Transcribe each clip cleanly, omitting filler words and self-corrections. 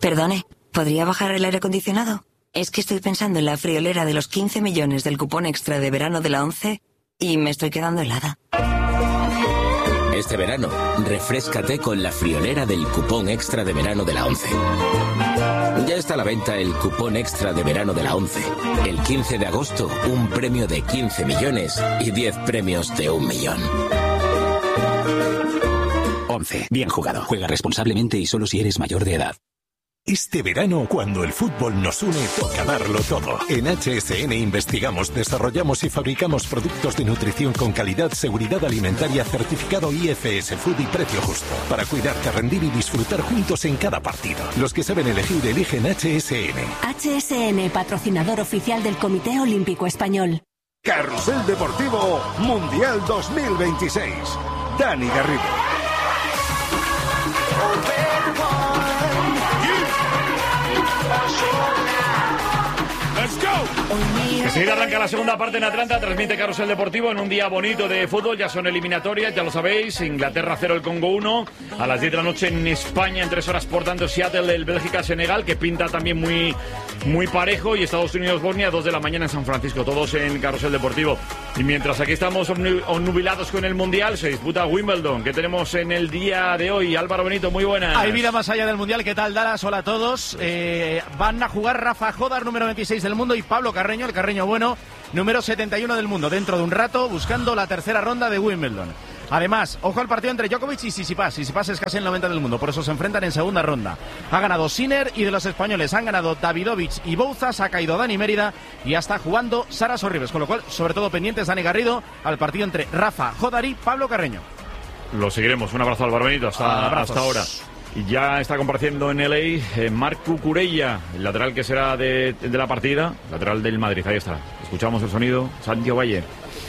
Perdone, ¿podría bajar el aire acondicionado? Es que estoy pensando en la friolera de los 15 millones del cupón extra de verano de la ONCE y me estoy quedando helada. Este verano, refréscate con la friolera del cupón extra de verano de la ONCE. Ya está a la venta el cupón extra de verano de la ONCE. El 15 de agosto, un premio de 15 millones y 10 premios de 1 millón. ONCE. Bien jugado. Juega responsablemente y solo si eres mayor de edad. Este verano, cuando el fútbol nos une, toca darlo todo. En HSN investigamos, desarrollamos y fabricamos productos de nutrición con calidad, seguridad alimentaria, certificado IFS Food y precio justo. Para cuidarte, rendir y disfrutar juntos en cada partido. Los que saben elegir, eligen HSN. HSN, patrocinador oficial del Comité Olímpico Español. Carrusel Deportivo Mundial 2026. Dani Garrido. Enseguida arranca la segunda parte en Atlanta, transmite Carrusel Deportivo en un día bonito de fútbol, ya son eliminatorias, ya lo sabéis, Inglaterra 0, el Congo 1, a las 10 de la noche en España, en 3 horas por tanto Seattle, el Bélgica-Senegal, que pinta también muy parejo, y Estados Unidos-Bosnia, 2 de la mañana en San Francisco, todos en Carrusel Deportivo. Y mientras aquí estamos obnubilados con el Mundial, se disputa Wimbledon, que tenemos en el día de hoy. Álvaro Benito, muy buenas. Hay vida más allá del Mundial, ¿qué tal, Dallas? Hola a todos. Van a jugar Rafa Jodar, número 26 del mundo, y Pablo Carreño, el Carreño bueno, número 71 del mundo, dentro de un rato, buscando la tercera ronda de Wimbledon. Además, ojo al partido entre Djokovic y Tsitsipas. Tsitsipas es casi el 90 del mundo, por eso se enfrentan en segunda ronda. Ha ganado Sinner, y de los españoles han ganado Davidovich y Bouzas, ha caído Dani Mérida y ya está jugando Sara Sorribes, con lo cual, sobre todo pendientes Dani Garrido al partido entre Rafa Jodar y Pablo Carreño. Lo seguiremos. Un abrazo, Álvaro Benito, hasta ahora. Y ya está compareciendo en LA Marc Cucurella, el lateral que será de la partida, lateral del Madrid. Ahí está. Escuchamos el sonido. Santiago Valle.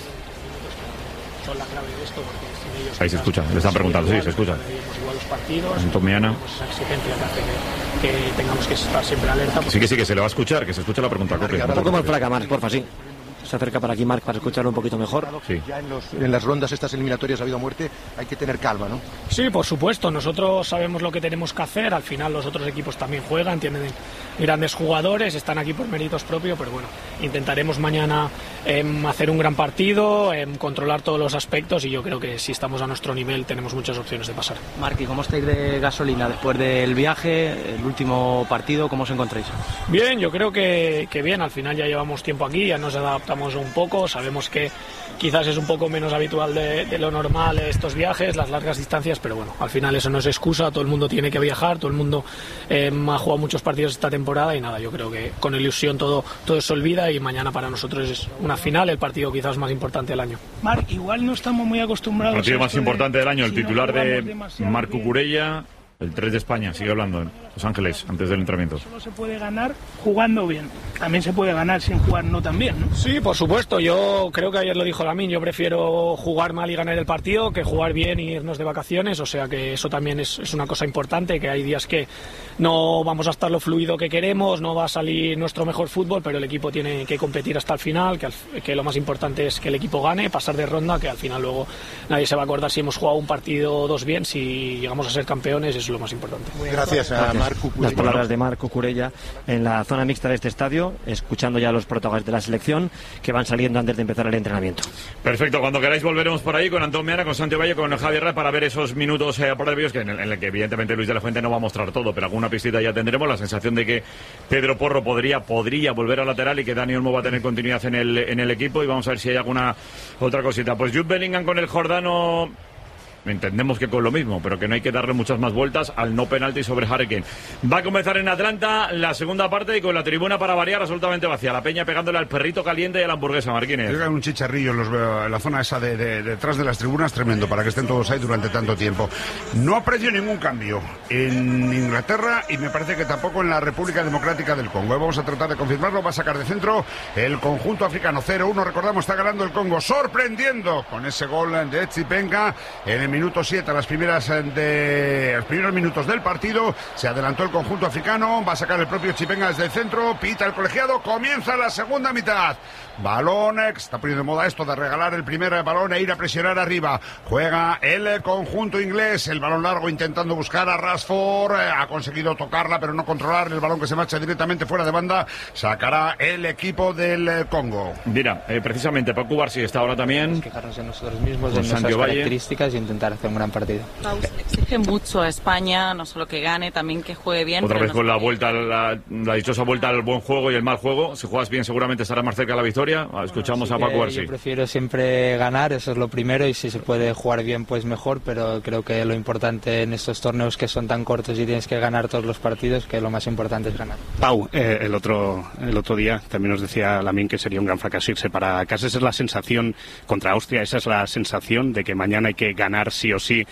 Son la clave de esto, porque sin ellos... Ahí se escucha, le están preguntando, sí, se escucha. Igual los partidos, Tomeana. Esa exigencia que hace que tengamos que estar siempre alerta. Sí, que se le va a escuchar, que se escucha la pregunta. Un poco más flaca, Marc, porfa, sí. Se acerca para aquí Marc para escucharlo un poquito mejor. Sí. Ya en las rondas estas eliminatorias ha habido muerte, hay que tener calma, ¿no? Sí, por supuesto, nosotros sabemos lo que tenemos que hacer, al final los otros equipos también juegan, tienen grandes jugadores, están aquí por méritos propios, pero bueno, intentaremos mañana hacer un gran partido, controlar todos los aspectos, y yo creo que si estamos a nuestro nivel tenemos muchas opciones de pasar. Marc, ¿y cómo estáis de gasolina después del viaje, el último partido, cómo os encontráis? Bien, yo creo que bien, al final ya llevamos tiempo aquí, ya nos adaptamos un poco, sabemos que quizás es un poco menos habitual de lo normal estos viajes, las largas distancias, pero bueno, al final eso no es excusa, todo el mundo tiene que viajar, todo el mundo ha jugado muchos partidos esta temporada, y nada, yo creo que con ilusión todo se olvida, y mañana para nosotros es una final, el partido quizás más importante del año. Marc, igual no estamos muy acostumbrados. El partido más importante del año, el titular de Marc Cucurella, el 3 de España, sigue hablando en Los Ángeles antes del entrenamiento. Solo se puede ganar jugando bien. También se puede ganar sin jugar no tan bien, ¿no? Sí, por supuesto. Yo creo que ayer lo dijo Lamine. Yo prefiero jugar mal y ganar el partido que jugar bien y irnos de vacaciones. O sea que eso también es una cosa importante, que hay días que no vamos a estar lo fluido que queremos, no va a salir nuestro mejor fútbol, pero el equipo tiene que competir hasta el final, que lo más importante es que el equipo gane, pasar de ronda, que al final luego nadie se va a acordar si hemos jugado un partido o dos bien, si llegamos a ser campeones, eso es lo más importante. Gracias a Marc Cucurella. Las palabras de Marc Cucurella en la zona mixta de este estadio, escuchando ya a los protagonistas de la selección que van saliendo antes de empezar el entrenamiento. Perfecto, cuando queráis volveremos por ahí con Antón Meana, con Santiago Valle, con Javier Ray, para ver esos minutos previos, que en el que evidentemente Luis de la Fuente no va a mostrar todo, pero alguna pistita ya tendremos. La sensación de que Pedro Porro podría volver al lateral y que Dani Olmo va a tener continuidad en el equipo, y vamos a ver si hay alguna otra cosita. Pues Jude Bellingham con el Jordano, entendemos que con lo mismo, pero que no hay que darle muchas más vueltas al no penalti sobre Harry Kane. Va a comenzar en Atlanta la segunda parte, y con la tribuna, para variar, absolutamente vacía. La peña pegándole al perrito caliente y a la hamburguesa, Marquines. Llega un chicharrillo en la zona esa detrás de las tribunas, tremendo, para que estén todos ahí durante tanto tiempo. No aprecio ningún cambio en Inglaterra, y me parece que tampoco en la República Democrática del Congo. Vamos a tratar de confirmarlo. Va a sacar de centro el conjunto africano. 0-1, recordamos, está ganando el Congo, sorprendiendo con ese gol de Echipenga. El minuto 7, los primeros minutos del partido, se adelantó el conjunto africano, va a sacar el propio Chipenga desde el centro, pita el colegiado, comienza la segunda mitad. Balón, está poniendo de moda esto de regalar el primer balón e ir a presionar arriba. Juega el conjunto inglés, el balón largo intentando buscar a Rashford, ha conseguido tocarla pero no controlar el balón que se marcha directamente fuera de banda. Sacará el equipo del Congo. Mira, precisamente Paco Barsi está ahora también. Fijarnos en nosotros mismos, en nuestras características e intentar hacer un gran partido. Exige mucho a España, no solo que gane, también que juegue bien. Otra vez con la vuelta, la dichosa vuelta al buen juego y el mal juego. Si juegas bien seguramente estarás más cerca de la victoria. Escuchamos a Paco Barsi. Yo prefiero siempre ganar, eso es lo primero, y si se puede jugar bien pues mejor, pero creo que lo importante en estos torneos que son tan cortos y tienes que ganar todos los partidos, que lo más importante es ganar. Pau, el otro día también nos decía Lamine que sería un gran fracaso irse para casa. Esa es la sensación contra Austria, esa es la sensación de que mañana hay que ganar sí o sí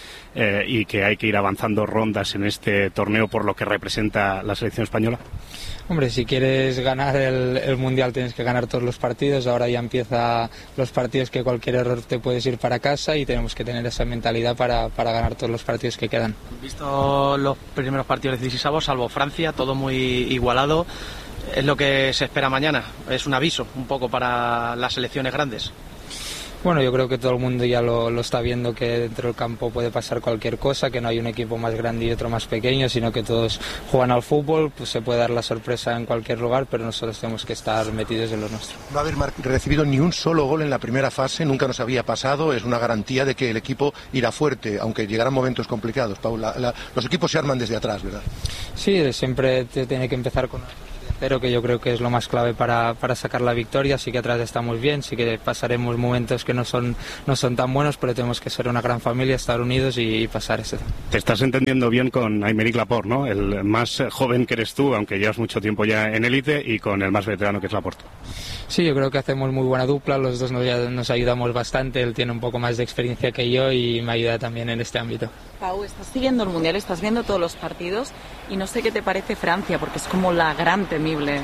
y que hay que ir avanzando rondas en este torneo por lo que representa la selección española. Hombre, si quieres ganar el Mundial tienes que ganar todos los partidos. Ahora ya empieza los partidos que cualquier error te puedes ir para casa y tenemos que tener esa mentalidad para ganar todos los partidos que quedan. Visto los primeros partidos decisivos, salvo Francia, todo muy igualado. Es lo que se espera mañana. Es un aviso un poco para las selecciones grandes. Bueno, yo creo que todo el mundo ya lo está viendo, que dentro del campo puede pasar cualquier cosa, que no hay un equipo más grande y otro más pequeño, sino que todos juegan al fútbol, pues se puede dar la sorpresa en cualquier lugar, pero nosotros tenemos que estar metidos en lo nuestro. No haber recibido ni un solo gol en la primera fase, nunca nos había pasado, es una garantía de que el equipo irá fuerte, aunque llegarán momentos complicados. Paul, los equipos se arman desde atrás, ¿verdad? Sí, siempre te tiene que empezar con... pero que yo creo que es lo más clave para sacar la victoria. Sí que atrás estamos bien, sí que pasaremos momentos que no son tan buenos, pero tenemos que ser una gran familia, estar unidos y pasar ese. Te estás entendiendo bien con Aymeric Laporte, ¿no? El más joven que eres tú, aunque llevas mucho tiempo ya en élite, y con el más veterano que es Laporte. Sí, yo creo que hacemos muy buena dupla, los dos nos ayudamos bastante, él tiene un poco más de experiencia que yo y me ayuda también en este ámbito. Pau, estás siguiendo el Mundial, estás viendo todos los partidos y no sé qué te parece Francia, porque es como la gran temible.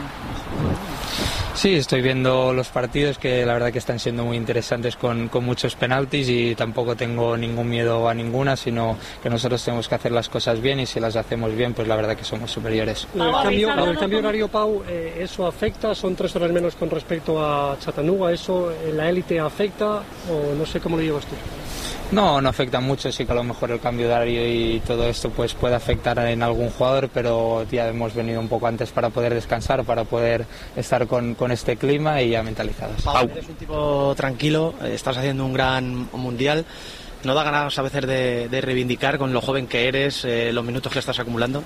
Sí, estoy viendo los partidos que la verdad que están siendo muy interesantes con muchos penaltis y tampoco tengo ningún miedo a ninguna, sino que nosotros tenemos que hacer las cosas bien y si las hacemos bien, pues la verdad que somos superiores. El cambio horario, Pau, ¿eso afecta? ¿Son 3 horas menos con respecto a Chattanooga? ¿Eso en la élite afecta o no sé cómo lo llevas tú? No afecta mucho, sí que a lo mejor el cambio de horario y todo esto pues puede afectar en algún jugador, pero ya hemos venido un poco antes para poder descansar, para poder estar con este clima y ya mentalizados. Pau, eres un tipo tranquilo, estás haciendo un gran mundial. ¿No da ganas a veces de reivindicar con lo joven que eres los minutos que estás acumulando?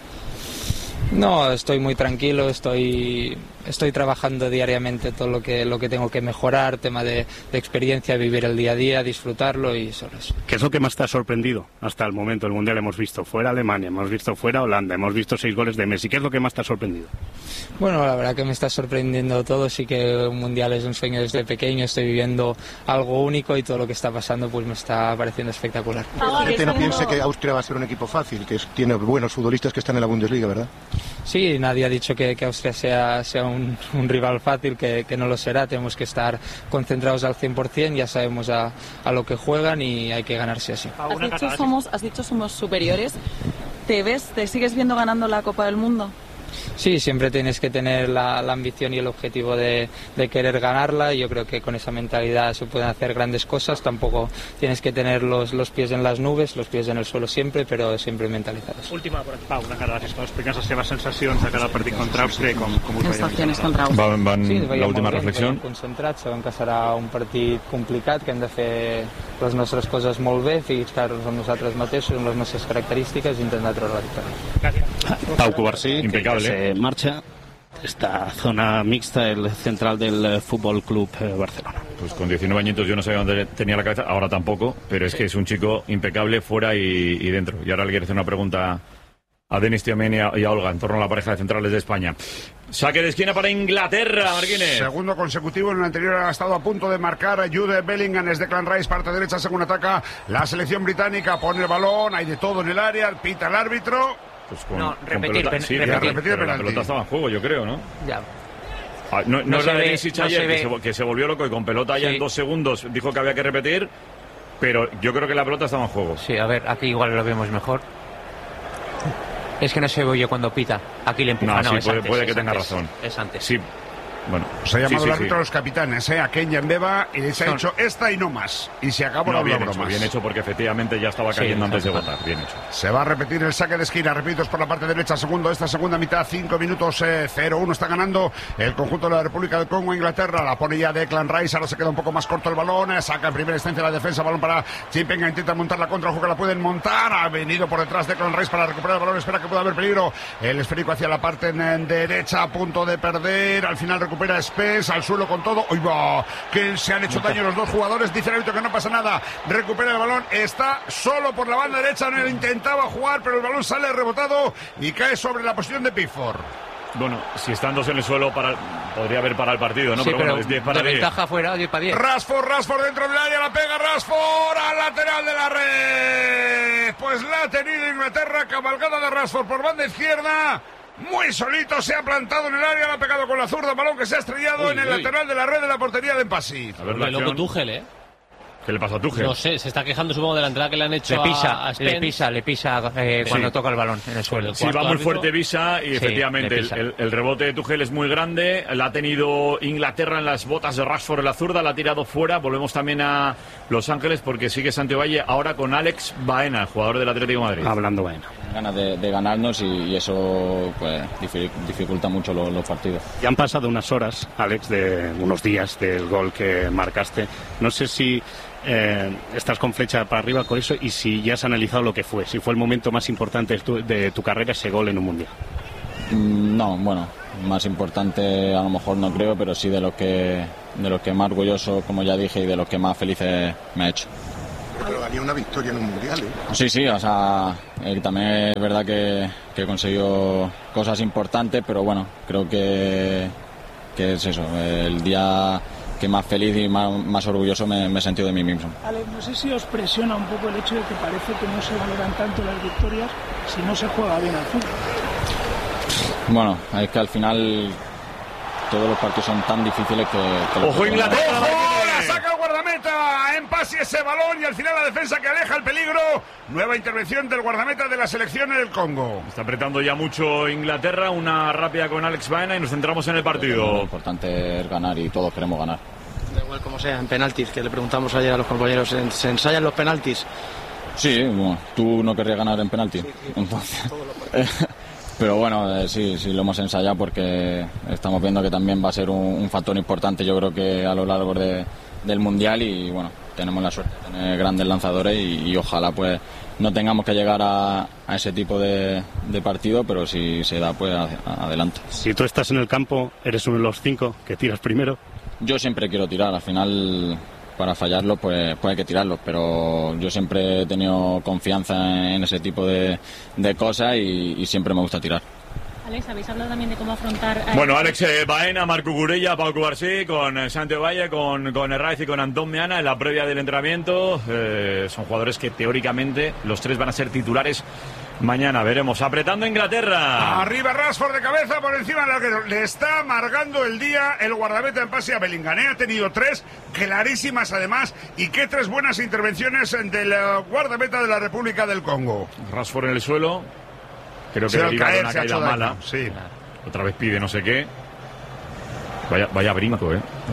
No, estoy muy tranquilo, estoy trabajando diariamente todo lo que tengo que mejorar, tema de experiencia, vivir el día a día, disfrutarlo y solo eso. ¿Qué es lo que más te ha sorprendido hasta el momento del Mundial? Hemos visto fuera Alemania, hemos visto fuera Holanda, hemos visto 6 goles de Messi. ¿Qué es lo que más te ha sorprendido? Bueno, la verdad que me está sorprendiendo todo, sí que un Mundial es un sueño desde pequeño, estoy viviendo algo único y todo lo que está pasando pues me está pareciendo espectacular. La gente no piense que Austria va a ser un equipo fácil, que tiene buenos futbolistas que están en la Bundesliga, ¿verdad? Sí, nadie ha dicho que Austria sea un rival fácil, que no lo será. Tenemos que estar concentrados al 100%, ya sabemos a lo que juegan y hay que ganarse así. Has dicho somos superiores. ¿Te sigues viendo ganando la Copa del Mundo? Sí, siempre tienes que tener la ambición y el objetivo de querer ganarla. Yo creo que con esa mentalidad se pueden hacer grandes cosas. Tampoco tienes que tener los pies en las nubes, los pies en el suelo siempre, però sempre mentalitzats. Última per aquí, Pau, una cara gràcies. Explicar les seves sensacions de cada partit contra Àustria i com us sensacions contra Àustria. Van l'última reflexió. Concentrats, sabem que serà un partit complicat, que hem de fer les nostres coses molt bé, ficar-nos amb nosaltres mateixos, amb les nostres característiques i intentar treure la victòria. Pau Cubarsí, impecable. Se marcha esta zona mixta, el central del Fútbol Club Barcelona. Pues con 19 añitos yo no sabía dónde tenía la cabeza, ahora tampoco, pero es que es un chico impecable fuera y dentro. Y ahora le quiero hacer una pregunta a Denis Tiomen y a Olga en torno a la pareja de centrales de España. Saque de esquina para Inglaterra, Marquines. Segundo consecutivo, en el anterior ha estado a punto de marcar Jude Bellingham, es Declan Rice, parte derecha según ataca la selección británica, pone el balón, hay de todo en el área, pita el árbitro. Pues repetir penalti. La pelota estaba en juego, yo creo, ¿no? Ya. No es la de Lisich ayer, que se volvió loco y con pelota ya en 2 segundos dijo que había que repetir. pero yo creo que la pelota estaba en juego. Sí, a ver, aquí igual lo vemos mejor. Es que no se oye cuando pita. Aquí le empuja. No, sí, puede que tenga razón. Es antes. Sí. Bueno, se ha llamado el árbitro a los capitanes, a Ken Yambeba, y les ha hecho esta y no más. Y se acabó la broma. Bien hecho, porque efectivamente ya estaba cayendo antes de votar. Bien hecho. Se va a repetir el saque de esquina, repito, es por la parte derecha, esta segunda mitad, 5 minutos, 0-1 está ganando el conjunto de la República del Congo, Inglaterra, la pone ya Declan Rice, ahora se queda un poco más corto el balón, saca en primera instancia la defensa, balón para Chimpenga, intenta montar la contra, ojo que la pueden montar, ha venido por detrás Declan Rice para recuperar el balón, espera que pueda haber peligro, el esférico hacia la parte derecha, a punto de perder, al final recupera Spence, al suelo con todo. ¡Uy, va! Que se han hecho daño los dos jugadores. Dice el árbitro que no pasa nada. Recupera el balón. Está solo por la banda derecha. No intentaba jugar, pero el balón sale rebotado y cae sobre la posición de Pickford. Bueno, si están dos en el suelo, podría haber parado el partido, ¿no? Sí, pero bueno, es 10 para 10. Ventaja fuera, 10 para 10. Rashford dentro del área, la pega Rashford al lateral de la red. Pues la ha tenido Inglaterra, cabalgada de Rashford por banda izquierda. Muy solito se ha plantado en el área, le ha pegado con la zurda, balón que se ha estrellado en el lateral de la red de la portería de Empasi. A ver, loco Tuchel, ¿Qué le pasa a Tuchel? No sé, se está quejando supongo de la entrada que le han hecho a Spence. Le pisa cuando toca el balón en el suelo. Sí, va muy fuerte Visa y efectivamente el rebote de Tuchel es muy grande. La ha tenido Inglaterra en las botas de Rashford en la zurda, la ha tirado fuera. Volvemos también a Los Ángeles porque sigue Santiago Valle ahora con Alex Baena, jugador del Atlético de Madrid. Hablando Baena. Ganas de ganarnos y eso pues dificulta mucho los partidos. Ya han pasado unas horas, Alex, de unos días del gol que marcaste. No sé si estás con flecha para arriba con eso y si ya has analizado lo que fue, si fue el momento más importante de tu carrera ese gol en un mundial. No, bueno, más importante a lo mejor no creo, pero sí de lo que más orgulloso, como ya dije, y de los que más felices me ha hecho. Pero valía una victoria en un mundial, Sí, o sea, también es verdad que he conseguido cosas importantes, pero bueno, creo que es eso, el día que más feliz y más orgulloso me he sentido de mí mismo. Alex, no sé si os presiona un poco el hecho de que parece que no se valoran tanto las victorias si no se juega bien al fútbol. Bueno, es que al final todos los partidos son tan difíciles que ¡Ojo Inglaterra! ¡Ojo! ¡La saca el guardameta! Empasi ese balón y al final la defensa que aleja el peligro. Nueva intervención del guardameta de la selección del Congo. Está apretando ya mucho Inglaterra. Una rápida con Alex Baena y nos centramos en el partido. Lo importante es ganar y todos queremos ganar. Da igual como sea, en penaltis, que le preguntamos ayer a los compañeros, ¿se ensayan los penaltis? Sí, bueno, tú no querrías ganar en penalti. Entonces... Pero bueno, sí, lo hemos ensayado porque estamos viendo que también va a ser un factor importante, yo creo que a lo largo del Mundial y bueno, tenemos la suerte de tener grandes lanzadores y ojalá pues no tengamos que llegar a ese tipo de partido, pero si se da pues adelante. Si tú estás en el campo, eres uno de los 5 que tiras primero. Yo siempre quiero tirar, al final para fallarlo pues hay que tirarlo, pero yo siempre he tenido confianza en ese tipo de cosas y siempre me gusta tirar. Alex, habéis hablado también de cómo afrontar... Bueno, Alex Baena, Marco Curella, Pau Cubarsí, con Santiago Valle, con Herraiz y con Antón Meana en la previa del entrenamiento. Son jugadores que teóricamente los 3 van a ser titulares mañana. Veremos. Apretando Inglaterra. Arriba Rashford de cabeza por encima de la que le está amargando el día el guardameta en pase a Bellingham. Ha tenido 3 clarísimas además y qué 3 buenas intervenciones del guardameta de la República del Congo. Rashford en el suelo. Creo que deriva de una caída mala. Sí. Otra vez pide no sé qué. Vaya brinco,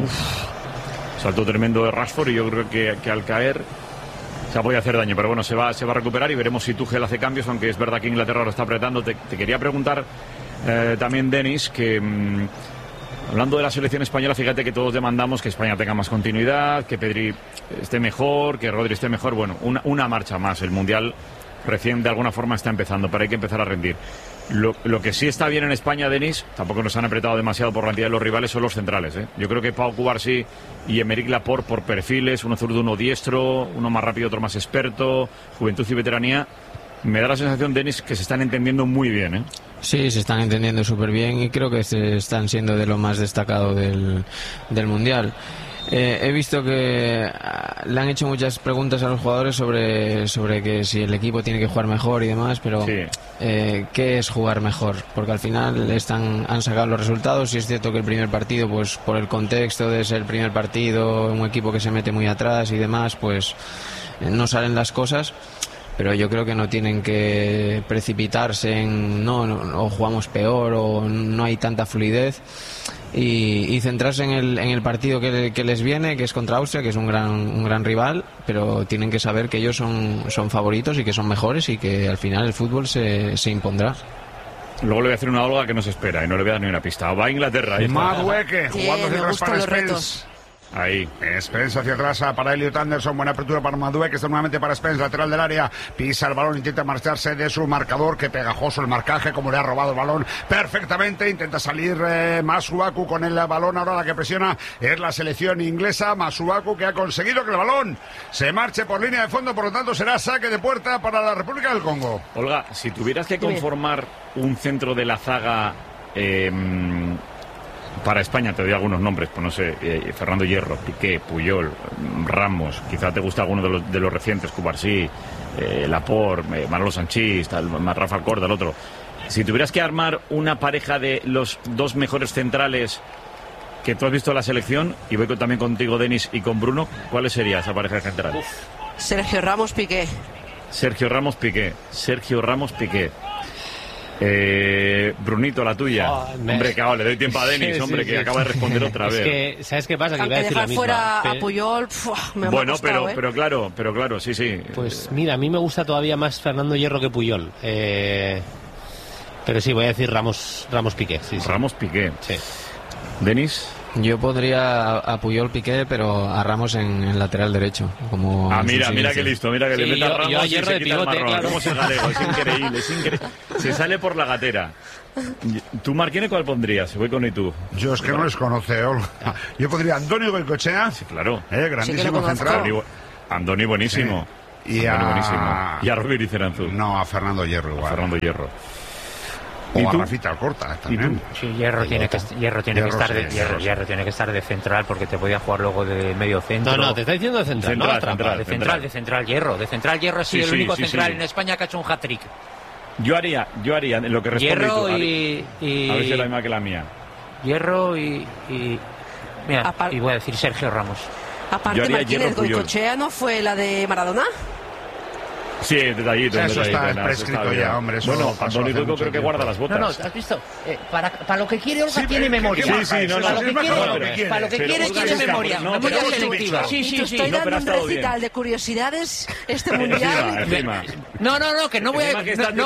Salto tremendo de Rashford y yo creo que al caer se puede hacer daño, pero bueno, se va a recuperar y veremos si Tuchel hace cambios, aunque es verdad que Inglaterra lo está apretando. Te quería preguntar también, Denis, que hablando de la selección española, fíjate que todos demandamos que España tenga más continuidad, que Pedri esté mejor, que Rodri esté mejor. Bueno, una marcha más. El Mundial recién de alguna forma está empezando, pero hay que empezar a rendir. Lo que sí está bien en España, Denis, tampoco nos han apretado demasiado por la cantidad de los rivales, son los centrales. Yo creo que Pau Cubarsí y Aymeric Laporte por perfiles, uno zurdo, uno diestro, uno más rápido, otro más experto, juventud y veteranía. Me da la sensación, Denis, que se están entendiendo muy bien, Sí, se están entendiendo súper bien y creo que están siendo de lo más destacado del Mundial. He visto que le han hecho muchas preguntas a los jugadores sobre que si el equipo tiene que jugar mejor y demás, pero sí. ¿Qué es jugar mejor? Porque al final han sacado los resultados y es cierto que el primer partido, pues por el contexto de ser el primer partido, un equipo que se mete muy atrás y demás, pues no salen las cosas, pero yo creo que no tienen que precipitarse en o jugamos peor o no hay tanta fluidez, y centrarse en el partido que les viene, que es contra Austria, que es un gran rival, pero tienen que saber que ellos son favoritos y que son mejores y que al final el fútbol se impondrá. Luego le voy a hacer una Olga que nos espera y no le voy a dar ni una pista. Va a Inglaterra. Madueke, jugando hacia atrás para Spence. Ahí. Spence hacia atrás para Elliot Anderson. Buena apertura para Madueke, está nuevamente para Spence, lateral del área. Pisa el balón, intenta marcharse de su marcador. Qué pegajoso el marcaje, como le ha robado el balón perfectamente. Intenta salir Masuaku con el balón. Ahora la que presiona es la selección inglesa. Masuaku, que ha conseguido que el balón se marche por línea de fondo. Por lo tanto, será saque de puerta para la República del Congo. Olga, si tuvieras que conformar un centro de la zaga para España, te doy algunos nombres, pues no sé, Fernando Hierro, Piqué, Puyol, Ramos, quizá te gusta alguno de los recientes, Cubarsí, Laporte, Manolo Sanchís, Rafa Alcorda, el otro. Si tuvieras que armar una pareja de los dos mejores centrales que tú has visto en la selección, y voy también contigo, Denis, y con Bruno, ¿cuál sería esa pareja de centrales? Sergio Ramos, Piqué. Sergio Ramos, Piqué. Brunito, la tuya. Hombre, que le doy tiempo a Denis, que acaba de responder otra vez. Es que, ¿sabes qué pasa? Que iba a decir dejar la misma. Fuera a Puyol, me bueno, ha costado, pero claro, sí. Pues mira, a mí me gusta todavía más Fernando Hierro que Puyol. Pero sí, voy a decir Ramos Piqué. Sí. Ramos Piqué. Sí. ¿Denis? Yo pondría a Puyol, Piqué, pero a Ramos en lateral derecho. Como mira qué listo, mira que le mete a Ramos yo a Hierro y se de quita el pivote, marrón. claro. ¿Cómo es el galego? Es increíble. Se sale por la gatera. ¿Tú, Marquine, cuál pondrías? Voy con tú. Yo es que no les conoce, Olga. Yo pondría a Antonio Goicoechea. Sí, claro. Grandísimo central. Andoni, buenísimo. Sí. Y a Rubio Liceranzu. No, a Fernando Hierro igual. A Fernando Hierro. O a Rafita Alcorta también. Sí, Hierro tiene que estar de central, porque te podía jugar luego de medio centro. No, te está diciendo de central. De central Hierro. De central Hierro ha sido el único central en España que ha hecho un hat-trick. Yo haría lo que responde Hierro tú. y a ver si es la misma que la mía. Hierro mira, y voy a decir Sergio Ramos. Aparte, Martínez, Goicoechea no fue la de Maradona. Sí, detallito. Eso está prescrito ya, hombre. Bueno, Andoni Goico creo que guarda las botas. No, ¿has visto? Para lo que quiere Olga tiene memoria. Para lo que quiere tiene memoria. Memoria selectiva. Sí. Estoy dando un recital de curiosidades este mundial. No, que no voy a...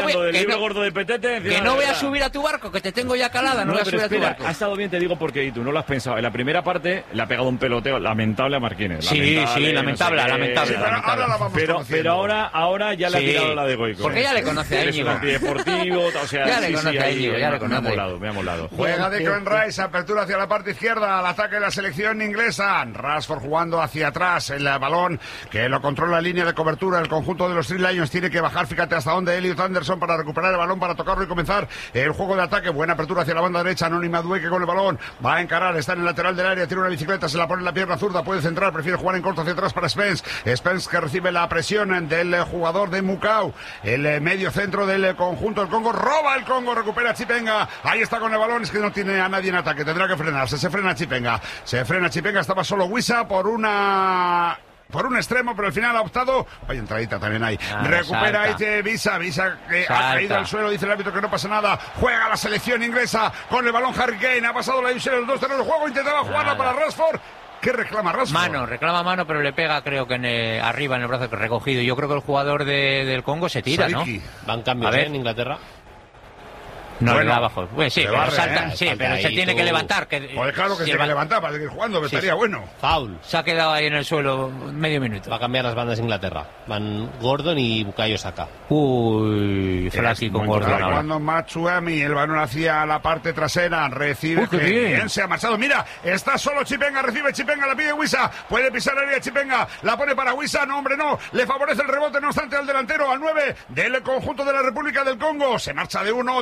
Que no voy a subir a tu barco, que te tengo ya calada. No voy a subir a tu barco. Ha estado bien, te digo, porque tú no lo has pensado. En la primera parte le ha pegado un peloteo lamentable a Marquínez. Sí, lamentable. Pero ahora ya le ha tirado la de Goico. Porque ya le conoce a Íñigo. Deportivo, o sea, ya le conoce a Íñigo, ya le conoce. Me ha molado. Juega Declan Rice, apertura hacia la parte izquierda, al ataque de la selección inglesa. Rashford jugando hacia atrás, el balón que lo controla la línea de cobertura. El conjunto de los Three Lions tiene que bajar, fíjate hasta dónde Elliot Anderson para recuperar el balón, para tocarlo y comenzar el juego de ataque. Buena apertura hacia la banda derecha, Anónima Madueke con el balón. Va a encarar, está en el lateral del área, tiene una bicicleta, se la pone en la pierna zurda, puede centrar, prefiere jugar en corto hacia atrás para Spence. Spence que recibe la presión del jugador de Mukau, el medio centro del conjunto del Congo, roba el Congo, recupera Chipenga, ahí está con el balón, es que no tiene a nadie en ataque, tendrá que frenarse, se frena Chipenga, estaba solo Wissa por un extremo, pero al final ha optado. Vaya entradita también hay. Recupera Visa que ha caído al suelo, dice el árbitro que no pasa nada. Juega la selección inglesa con el balón Harry Kane, ha pasado la división en los 2 terrenos de juego, intentaba jugarla para Rashford. ¿Qué reclama Rashford? Reclama mano, pero le pega, creo que arriba en el brazo recogido. Yo creo que el jugador del Congo se tira, Sadiki. ¿no? Van cambios en Inglaterra. No, le da abajo. Pues sí, pero salta, pero se tiene que levantar. Pues claro que se tiene que levantar para seguir jugando, estaría bueno. Foul. Se ha quedado ahí en el suelo medio minuto. Va a cambiar las bandas de Inglaterra. Van Gordon y Bukayo Saka. Uy, Flaky con Gordon. Cuando Matsuami, el balón hacia la parte trasera, recibe. Qué bien. Se ha marchado. Mira, está solo Chipenga, recibe Chipenga, la pide Wissa. Puede pisar el área Chipenga, la pone para Wissa. No, hombre, no. Le favorece el rebote, no obstante, al delantero, al 9 del conjunto de la República del Congo. Se marcha de uno, tiene que jugar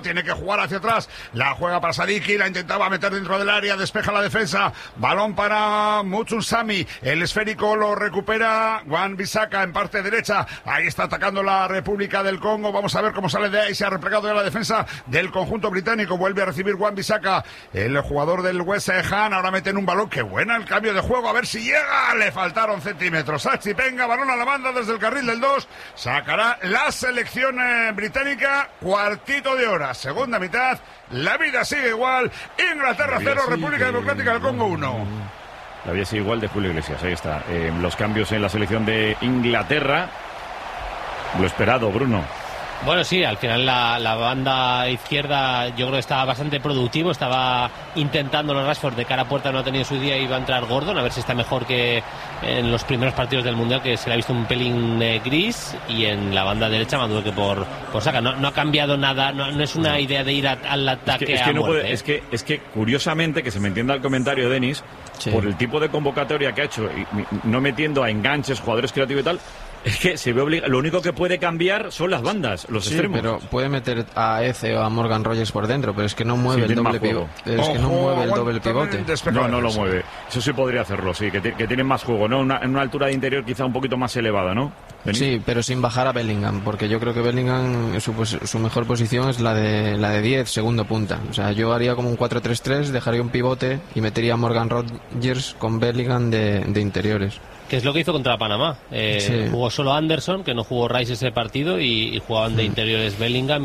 jugar hacia atrás, la juega para Sadiki, la intentaba meter dentro del área, despeja la defensa, balón para Mutsumi, el esférico lo recupera Wan-Bissaka en parte derecha, ahí está atacando la República del Congo, vamos a ver cómo sale de ahí, se ha replegado ya la defensa del conjunto británico, vuelve a recibir Wan-Bissaka, el jugador del West Ham, ahora meten un balón, qué buena el cambio de juego, a ver si llega, le faltaron centímetros, Achipenga, balón a la banda desde el carril del 2, sacará la selección británica, cuartito de hora, segunda mitad, la vida sigue igual, Inglaterra 0, República Democrática del Congo 1. La vida sigue igual de Julio Iglesias, ahí está, los cambios en la selección de Inglaterra, lo esperado, Bruno. Bueno, sí, al final la banda izquierda yo creo que estaba bastante productivo, estaba intentando los Rashford de cara a puerta, no ha tenido su día y va a entrar Gordon, a ver si está mejor que en los primeros partidos del Mundial, que se le ha visto un pelín gris, y en la banda derecha Madueke por Saka. No ha cambiado nada, no es una idea de ir al ataque a muerte. Es que curiosamente, que se me entienda el comentario de Denis, por el tipo de convocatoria que ha hecho, y no metiendo a enganches, jugadores creativos y tal, es que se ve obligado. Lo único que puede cambiar son las bandas, los extremos. Pero puede meter a Eze o a Morgan Rogers por dentro, pero es que no mueve el doble pivote. Es que no mueve el doble pivote. No lo mueve. Eso sí podría hacerlo, sí, que tienen más juego, ¿no? En una altura de interior quizá un poquito más elevada, ¿no? Sí, pero sin bajar a Bellingham, porque yo creo que Bellingham su mejor posición es la de 10, segundo punta. O sea, yo haría como un 4-3-3, dejaría un pivote y metería a Morgan Rogers con Bellingham de interiores. Que es lo que hizo contra Panamá. Jugó solo Anderson, que no jugó Rice ese partido, y jugaban de interiores Bellingham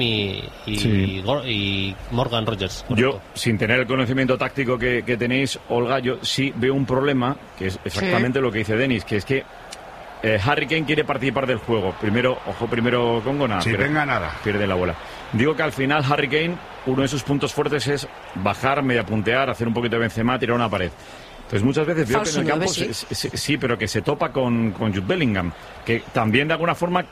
y Morgan Rogers. Correcto. Yo, sin tener el conocimiento táctico que tenéis, Olga, yo sí veo un problema, que es exactamente lo que dice Denis, que es que Harry Kane quiere participar del juego. Primero Congo, nada. Pierde la bola. Digo que al final Harry Kane, uno de sus puntos fuertes es bajar, media puntear, hacer un poquito de Benzema, tirar una pared. Entonces muchas veces veo que en el campo sí, pero que se topa con Jude Bellingham, que también de alguna forma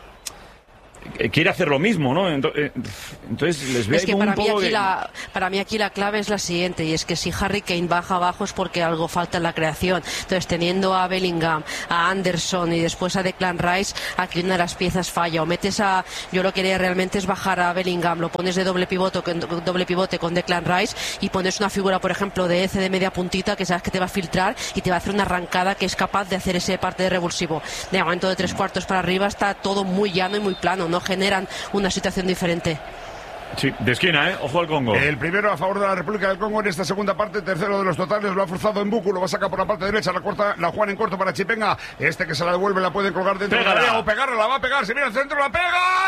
quiere hacer lo mismo, ¿no? Entonces les veo como un poco para mí aquí la clave es la siguiente, y es que si Harry Kane baja abajo es porque algo falta en la creación. Entonces, teniendo a Bellingham, a Anderson y después a Declan Rice, aquí una de las piezas falla. O metes yo lo que haría realmente es bajar a Bellingham, lo pones de doble pivote con Declan Rice, y pones una figura, por ejemplo, de Eze de media puntita, que sabes que te va a filtrar y te va a hacer una arrancada que es capaz de hacer ese parte de revulsivo. De momento de 3/4 para arriba está todo muy llano y muy plano, no generan una situación diferente. Sí, de esquina, ojo al Congo. El primero a favor de la República del Congo en esta segunda parte, tercero de los totales, lo ha forzado en Buku, lo va a sacar por la parte derecha, la juega en corto para Chipenga, que se la devuelve, la puede colgar dentro de la área o pegarla, la va a pegar, se mira al centro, la pega,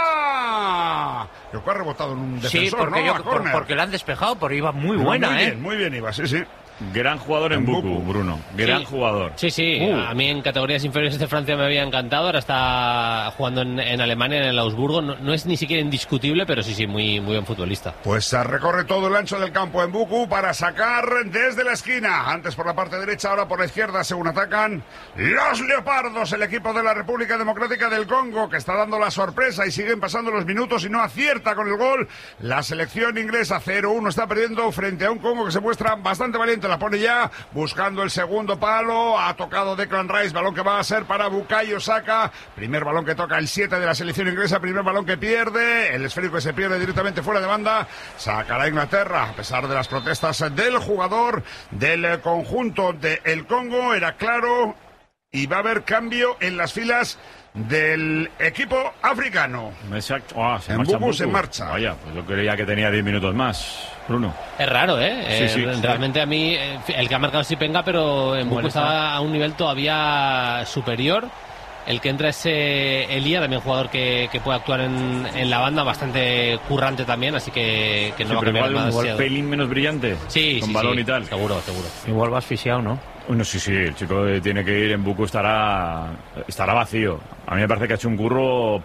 arriba. Creo que ha rebotado en un defensor, porque la han despejado, pero iba muy buena, muy bien iba, sí. Gran jugador en Buku, Bruno. Gran jugador. Sí. A mí en categorías inferiores de Francia me había encantado. Ahora está jugando en Alemania, en el Augsburgo. No es ni siquiera indiscutible, pero sí, muy buen futbolista. Pues recorre todo el ancho del campo en Buku para sacar desde la esquina. Antes por la parte derecha, ahora por la izquierda, según atacan los leopardos, el equipo de la República Democrática del Congo, que está dando la sorpresa y siguen pasando los minutos y no acierta con el gol. La selección inglesa 0-1 está perdiendo frente a un Congo que se muestra bastante valiente. La pone ya, buscando el segundo palo, ha tocado Declan Rice, balón que va a ser para Bukayo Saka, primer balón que toca el 7 de la selección inglesa, primer balón que pierde, el esférico que se pierde directamente fuera de banda, sacará Inglaterra, a pesar de las protestas del jugador del conjunto del Congo, era claro, y va a haber cambio en las filas del equipo africano. Exacto. En Buku se marcha. Vaya, pues yo creía que tenía 10 minutos más, Bruno. Es raro, Sí. Realmente a mí, el que ha marcado sí Penga, pero en Buku estaba a un nivel todavía superior. El que entra es Elia, también jugador que puede actuar en la banda, bastante currante también, así que no va a cambiar nada. Un pelín menos brillante, con balón y tal. Seguro. Igual va asfixiado, ¿no? Bueno, sí, el chico tiene que ir en Buku, estará vacío. A mí me parece que ha hecho un curro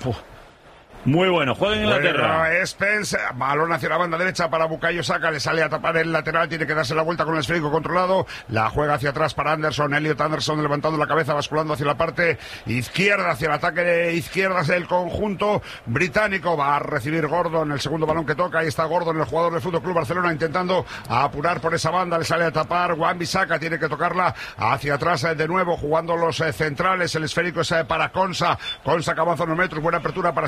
muy bueno. Juega en Inglaterra. Bueno, Spence, balón hacia la banda derecha para Bukayo Saka, le sale a tapar el lateral, tiene que darse la vuelta con el esférico controlado, la juega hacia atrás para Anderson, Elliot Anderson levantando la cabeza, basculando hacia la parte izquierda, hacia el ataque de izquierdas del conjunto británico, va a recibir Gordon, el segundo balón que toca, ahí está Gordon, el jugador del FC Barcelona, intentando apurar por esa banda, le sale a tapar Wan-Bissaka, tiene que tocarla hacia atrás de nuevo, jugando los centrales, el esférico es para Konsa que avanza unos metros, buena apertura para Spence en la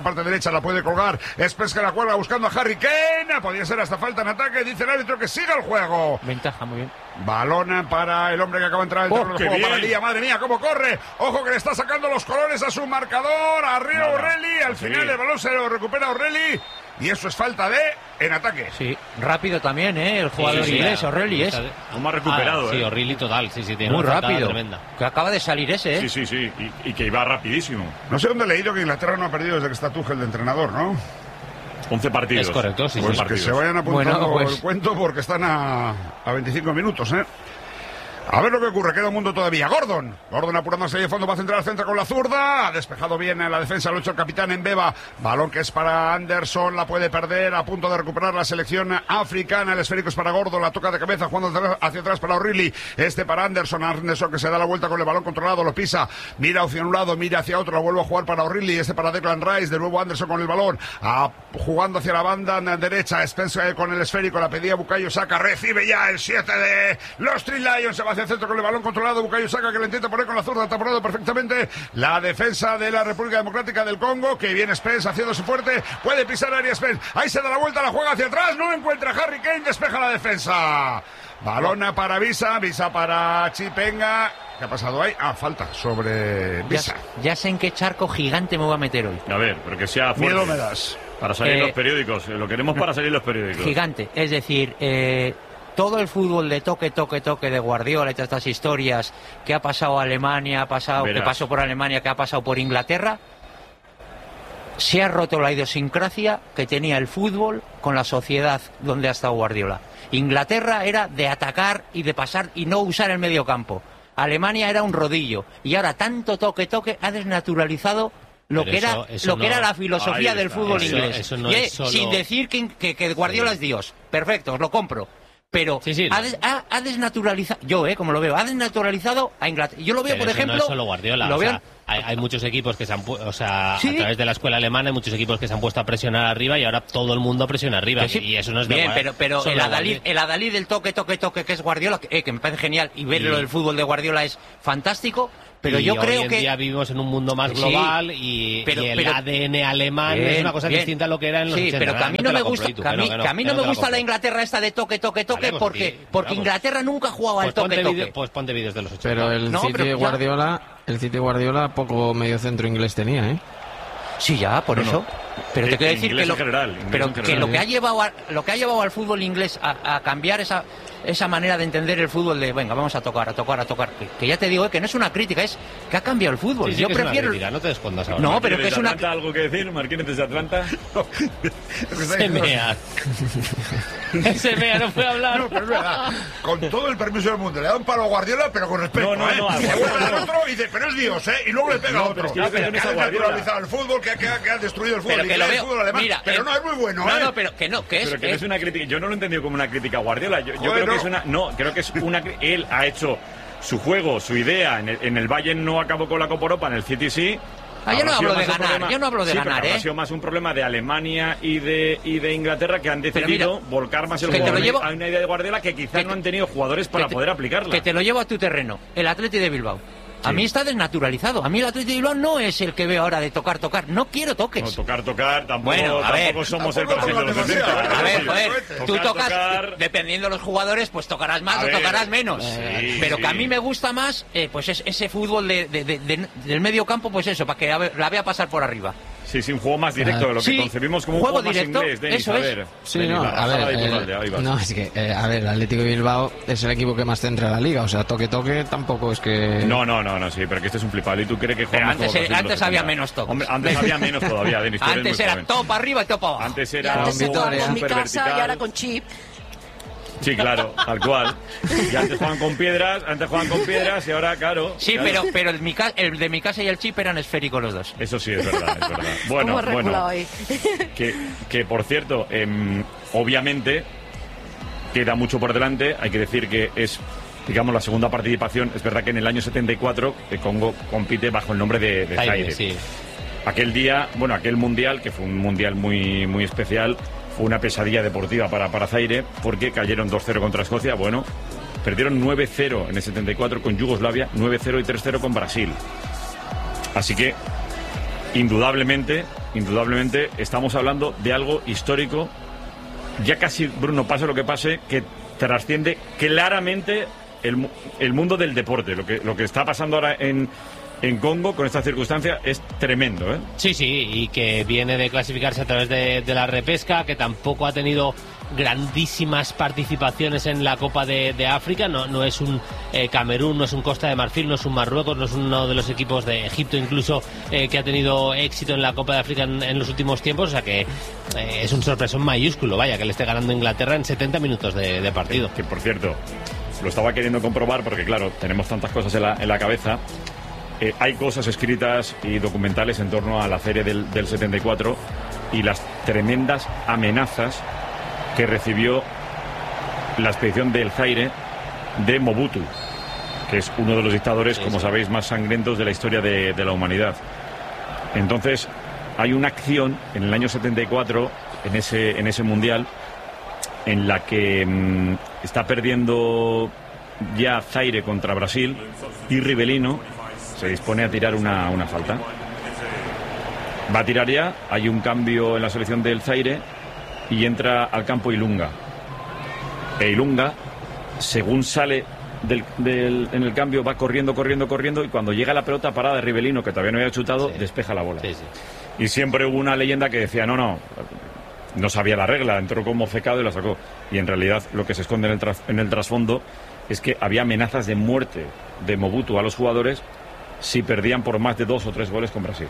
parte derecha, la puede colgar. Spence que la cuelga buscando a Harry Kane. Podría ser hasta falta en ataque. Dice el árbitro que siga el juego. Ventaja, muy bien. Balón para el hombre que acaba de entrar al terreno de juego. Para Lía, madre mía, cómo corre. Ojo que le está sacando los colores a su marcador. Arriba O'Reilly. Al final el balón se lo recupera O'Reilly. Y eso es falta en ataque. Sí, rápido también, el jugador inglés, O'Reilly es. Como ha recuperado, Sí, O'Reilly total, tiene muy una rápido. Tremenda. Que acaba de salir ese, Sí, y que iba rapidísimo. No sé dónde he leído que Inglaterra no ha perdido desde que está Tuchel de entrenador, ¿no? 11 partidos. Es correcto, sí. Pues sí. que se vayan apuntando el cuento porque están a 25 minutos, A ver lo que ocurre, queda un mundo todavía. Gordon apurándose ahí de fondo, va a centrar al centro con la zurda. Ha despejado bien en la defensa, lo ha hecho el capitán Mbeba. Balón que es para Anderson, la puede perder. A punto de recuperar la selección africana. El esférico es para Gordon, la toca de cabeza, jugando hacia atrás para O'Reilly. Para Anderson. Anderson que se da la vuelta con el balón controlado, lo pisa. Mira hacia un lado, mira hacia otro, la vuelve a jugar para O'Reilly. Para Declan Rice, de nuevo Anderson con el balón. Jugando hacia la banda derecha. Spencer con el esférico, la pedía Bukayo Saka. Recibe ya el 7 de los Three Lions. Se va hacia el centro con el balón controlado. Bukayo Saka que le intenta poner con la zurda. Está taponado perfectamente la defensa de la República Democrática del Congo. Que viene Spence haciéndose fuerte. Puede pisar área Spence. Ahí se da la vuelta, la juega hacia atrás. No encuentra a Harry Kane. Despeja la defensa. Balona para Visa para Chipenga. ¿Qué ha pasado ahí? Falta sobre Visa. Ya sé en qué charco gigante me voy a meter hoy. A ver, pero que sea fuerte. Miedo me das. Para salir los periódicos. Lo queremos para salir los periódicos. Gigante. Es decir, todo el fútbol de toque de Guardiola y todas estas historias que ha pasado a Alemania, que pasó por Alemania, que ha pasado por Inglaterra, se ha roto la idiosincrasia que tenía el fútbol con la sociedad donde ha estado Guardiola. Inglaterra era de atacar y de pasar y no usar el medio campo. Alemania era un rodillo. Y ahora tanto toque ha desnaturalizado lo que era la filosofía del fútbol inglés. Eso no es solo... Sin decir que Guardiola es Dios. Perfecto, os lo compro. Pero ha desnaturalizado, como lo veo, ha desnaturalizado a Inglaterra. Yo lo veo, por ejemplo... No es solo Guardiola, hay muchos equipos que se han a través de la escuela alemana, hay muchos eguipos que se han puesto a presionar arriba y ahora todo el mundo presiona arriba. Y eso no es bien, pero el adalid del toque, que es Guardiola, que me parece genial, y verlo del fútbol de Guardiola es fantástico. Pero yo creo que hoy en día vivimos en un mundo más global y el ADN alemán es una cosa distinta a lo que era en los 80. Pero que a mí no me gusta, que a mí no me gusta la Inglaterra esta de toque, porque Inglaterra nunca ha jugado al toque. Pues ponte vídeos de los 80. Pero el City Guardiola poco medio centro inglés tenía, Sí, ya, por eso. Pero te quiero decir que lo que ha llevado al fútbol inglés a cambiar esa manera de entender el fútbol de venga, vamos a tocar. Que ya te digo que no es una crítica, es que ha cambiado el fútbol. Yo prefiero. Es una crítica, no te escondas ahora. No, pero que es una. ¿Algo que decir, Marquínez desde Atlanta? Semea, no puede hablar. No, pero es verdad. Con todo el permiso del mundo. Le da un palo a Guardiola, pero con respeto. No. Se vuelve al otro y dice, pero es Dios, Y luego le pega a otro. Pero que ha desnaturalizado el fútbol, que ha destruido el fútbol inglés, el fútbol alemán. Mira, pero no es muy bueno, No, pero que no es una crítica. Yo no lo he entendido como una crítica a Guardiola. Yo creo que es una... No, creo que es una... Él ha hecho su juego, su idea. En el Bayern no acabó con la Copa Europa, en el City sí. Yo no hablo de ganar, pero ha sido más un problema de Alemania y de Inglaterra, que han decidido volcar más el juego a una idea de Guardiola que quizás no han tenido jugadores para poder aplicarla. Que te lo llevo a tu terreno, el Athletic de Bilbao. A mí está desnaturalizado. A mí el Athletic de Bilbao no es el que veo ahora de tocar. No quiero toques. No, tocar, tampoco somos el Brasil de los 60. A ver, tú tocas, dependiendo de los jugadores, pues tocarás más o tocarás menos. Pero que a mí me gusta más, pues es ese fútbol del medio campo, pues eso, para que la vea pasar por arriba. Sí, un juego más directo de lo que concebimos como un juego directo, más inglés, Denis, eso es. El Atlético de Bilbao es el equipo que más centra la liga, o sea, toque tampoco es que... No, sí, pero que este es un flipable y tú crees que juega más como antes había menos toque. Hombre, antes había menos todavía, Denis. Antes era top arriba y top abajo. Antes era con mi casa y ahora con chip. Sí, claro, tal cual. Y antes jugaban con piedras y ahora, claro. Sí, claro. pero el de mi casa y el chip eran esféricos los dos. Eso sí, es verdad. Bueno, que por cierto, obviamente queda mucho por delante. Hay que decir que es, digamos, la segunda participación. Es verdad que en el año 74 Congo compite bajo el nombre de Zaire. Sí. Aquel día, aquel mundial, que fue un mundial muy, muy especial, fue una pesadilla deportiva para Zaire, porque cayeron 2-0 contra Escocia. Perdieron 9-0 en el 74 con Yugoslavia, 9-0 y 3-0 con Brasil. Así que indudablemente estamos hablando de algo histórico, ya casi, Bruno, pase lo que pase, que trasciende claramente el mundo del deporte. Lo que está pasando ahora en Congo con esta circunstancia es tremendo, ¿eh? Sí, y que viene de clasificarse a través de la repesca, que tampoco ha tenido grandísimas participaciones en la Copa de África, no es un Camerún, no es un Costa de Marfil, no es un Marruecos, no es uno de los equipos de Egipto incluso que ha tenido éxito en la Copa de África en los últimos tiempos, o sea que es un sorpresón mayúsculo, vaya, que le esté ganando Inglaterra en 70 minutos de partido. Que por cierto, lo estaba queriendo comprobar porque claro, tenemos tantas cosas en la cabeza. Hay cosas escritas y documentales en torno a la serie del 74 y las tremendas amenazas que recibió la expedición del Zaire de Mobutu, que es uno de los dictadores, como sabéis, más sangrientos de la historia de la humanidad. Entonces, hay una acción en el año 74, en ese mundial, en la que está perdiendo ya Zaire contra Brasil y Rivellino se dispone a tirar una falta. Va a tirar ya, hay un cambio en la selección del Zaire y entra al campo Ilunga. Ilunga, según sale en el cambio, va corriendo y cuando llega la pelota parada de Rivellino, que todavía no había chutado, despeja la bola. Y siempre hubo una leyenda que decía, no sabía la regla, entró como fecado y la sacó. Y en realidad lo que se esconde en el trasfondo es que había amenazas de muerte de Mobutu a los jugadores si perdían por más de 2 o 3 goles con Brasil.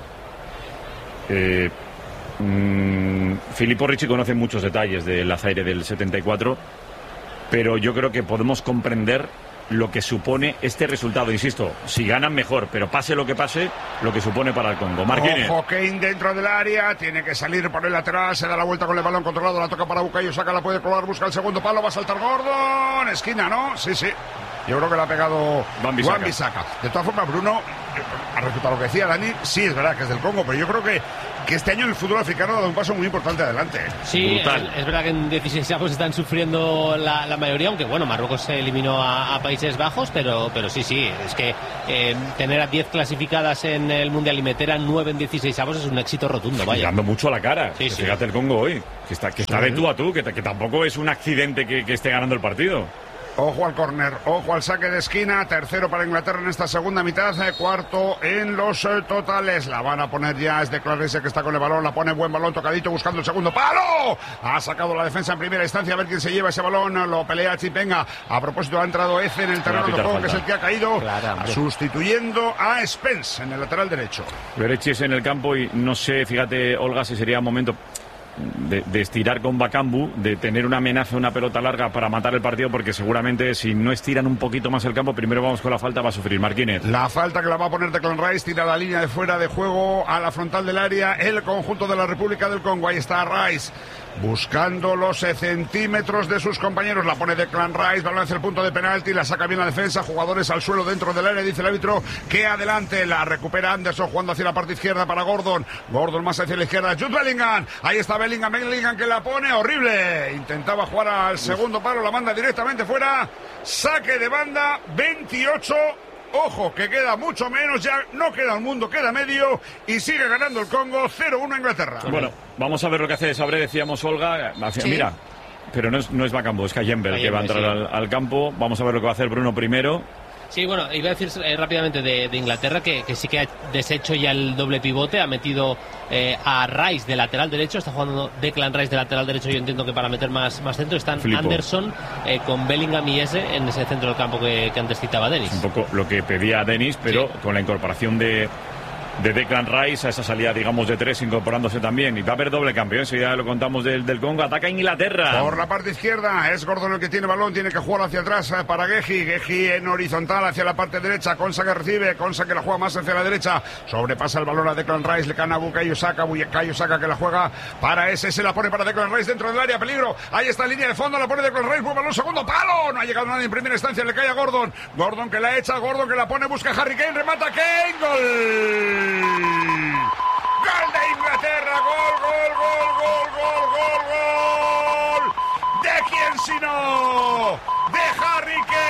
Filippo Ricci conoce muchos detalles de la Zaire del 74, pero yo creo que podemos comprender lo que supone este resultado. Insisto, si ganan mejor, pero pase lo que pase, lo que supone para el Congo. Marquínez. Ojo, Kane dentro del área, tiene que salir por el lateral, se da la vuelta con el balón controlado, la toca para Bukayo Saka, la puede probar, busca el segundo palo, va a saltar Gordon, esquina, ¿no? Sí. Yo creo que le ha pegado Wan-Bissaka. De todas formas, Bruno, a respecto a lo que decía Dani, sí es verdad que es del Congo, pero yo creo que este año el fútbol africano ha dado un paso muy importante adelante. Sí, es verdad que en 16avos están sufriendo la mayoría, aunque bueno, Marruecos se eliminó a Países Bajos, pero sí, es que tener a 10 clasificadas en el Mundial y meter a 9 en 16avos es un éxito rotundo, vaya. Dando mucho a la cara. Sí. Fíjate el Congo hoy, que está de tú a tú, que tampoco es un accidente que esté ganando el partido. Ojo al córner, ojo al saque de esquina, tercero para Inglaterra en esta segunda mitad, cuarto en los totales. La van a poner ya, es Declan Rice que está con el balón, la pone buen balón tocadito buscando el segundo palo. Ha sacado la defensa en primera instancia, a ver quién se lleva ese balón, lo pelea Chipenga. A propósito, ha entrado Eze en el terreno de juego, que es el que ha caído, sustituyendo a Spence en el lateral derecho. Berechi es en el campo y no sé, fíjate, Olga, si sería momento de estirar con Bakambu, de tener una amenaza, una pelota larga para matar el partido, porque seguramente si no estiran un poquito más el campo, primero vamos con la falta, va a sufrir Marquínez. La falta que la va a poner Declan Rice, tira la línea de fuera de juego a la frontal del área, el conjunto de la República del Congo. Ahí está Rice, buscando los centímetros de sus compañeros, la pone Declan Rice, balón hacia el punto de penalti, la saca bien la defensa, jugadores al suelo dentro del área, dice el árbitro que adelante, la recupera Anderson jugando hacia la parte izquierda para Gordon más hacia la izquierda, Jude Bellingham, ahí está Bellingham que la pone, horrible, intentaba jugar al segundo palo, la manda directamente fuera, saque de banda, 28. Ojo, que queda mucho menos, ya no queda un mundo, queda medio y sigue ganando el Congo, 0-1 Inglaterra. Bueno, vamos a ver lo que hace Sabré, decíamos Olga, sí. Mira, pero no es Bakambu, es Kayembe que va a entrar al campo. Vamos a ver lo que va a hacer Bruno primero. Sí, bueno, iba a decir rápidamente de Inglaterra que sí que ha deshecho ya el doble pivote, ha metido a Rice de lateral derecho, está jugando Declan Rice de lateral derecho, yo entiendo que para meter más centro, están Filippo. Anderson con Bellingham y Eze en ese centro del campo que antes citaba Denis. Un poco lo que pedía Denis, pero con la incorporación de Declan Rice a esa salida, digamos, de 3, incorporándose también. Y va a haber doble campeón, si ya lo contamos del Congo. Ataca Inglaterra. Por la parte izquierda, es Gordon el que tiene balón, tiene que jugar hacia atrás para Geji en horizontal hacia la parte derecha. Konsa que recibe, Konsa que la juega más hacia la derecha. Sobrepasa el balón a Declan Rice, le gana a Bukayo Saka que la juega para ese, se la pone para Declan Rice dentro del área, peligro. Ahí está línea de fondo, la pone Declan Rice, buen balón, segundo palo. No ha llegado nadie en primera instancia, le cae a Gordon. Gordon que la echa, Gordon que la pone, busca a Harry Kane, remata Kane, gol. Gol de Inglaterra, gol. ¿De quién sino? De Harry Kane.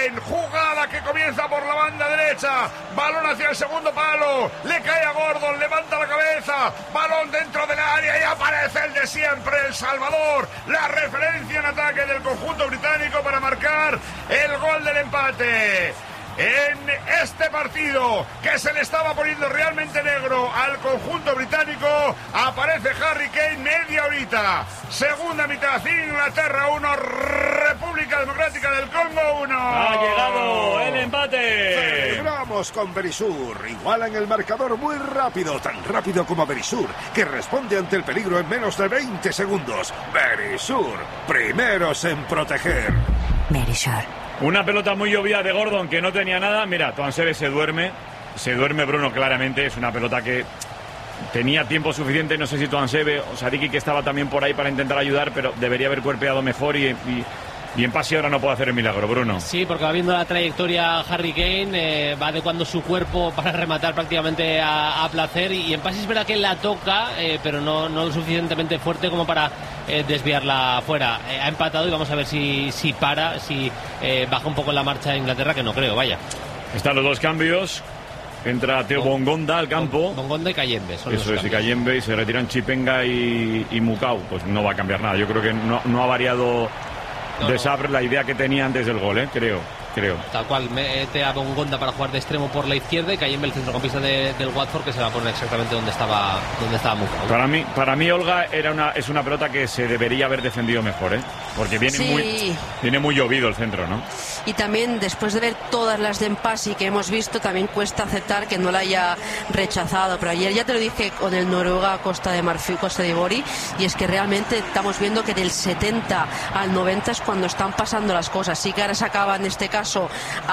Kane, jugada que comienza por la banda derecha, balón hacia el segundo palo, le cae a Gordon, levanta la cabeza, balón dentro del área y aparece el de siempre, El Salvador, la referencia en ataque del conjunto británico para marcar el gol del empate. En este partido que se le estaba poniendo realmente negro al conjunto británico, aparece Harry Kane media horita. Segunda mitad, Inglaterra 1, República Democrática del Congo 1. Ha llegado el empate. Celebramos con Verisur. Igualan el marcador muy rápido, tan rápido como Verisur, que responde ante el peligro en menos de 20 segundos. Verisur, primeros en proteger. Verisur. Una pelota muy obvia de Gordon que no tenía nada. Mira, Tuanzebe se duerme Bruno claramente. Es una pelota que tenía tiempo suficiente. No sé si Tuanzebe o Sadiki, que estaba también por ahí para intentar ayudar, pero debería haber cuerpeado mejor y en pase ahora no puede hacer el milagro, Bruno. Sí, porque va viendo la trayectoria Harry Kane, va adecuando su cuerpo para rematar prácticamente a placer, y en pase es verdad que la toca, pero no lo suficientemente fuerte como para desviarla fuera. Ha empatado y vamos a ver si para, si baja un poco la marcha de Inglaterra, que no creo, vaya. Están los dos cambios. Entra Teo Bongonda al campo. Bongonda y Kayembe. Eso es, y Kayembe, y se retiran Chipenga y Mukau. Pues no va a cambiar nada. Yo creo que no ha variado de Sabre la idea que tenía antes del gol, creo. Tal cual, mete a Bongonda para jugar de extremo por la izquierda y Kayembe, el centrocampista del Watford, que se va a poner exactamente donde estaba Mukau. Para mí Olga es una pelota que se debería haber defendido mejor, porque viene muy llovido el centro, ¿no? Y también, después de ver todas las de Empasi que hemos visto, también cuesta aceptar que no la haya rechazado. Pero ayer ya te lo dije con el Noruega Costa de Marfil, Costa de Ivori, y es que realmente estamos viendo que del 70 al 90 es cuando están pasando las cosas. Sí que ahora se acaba en este caso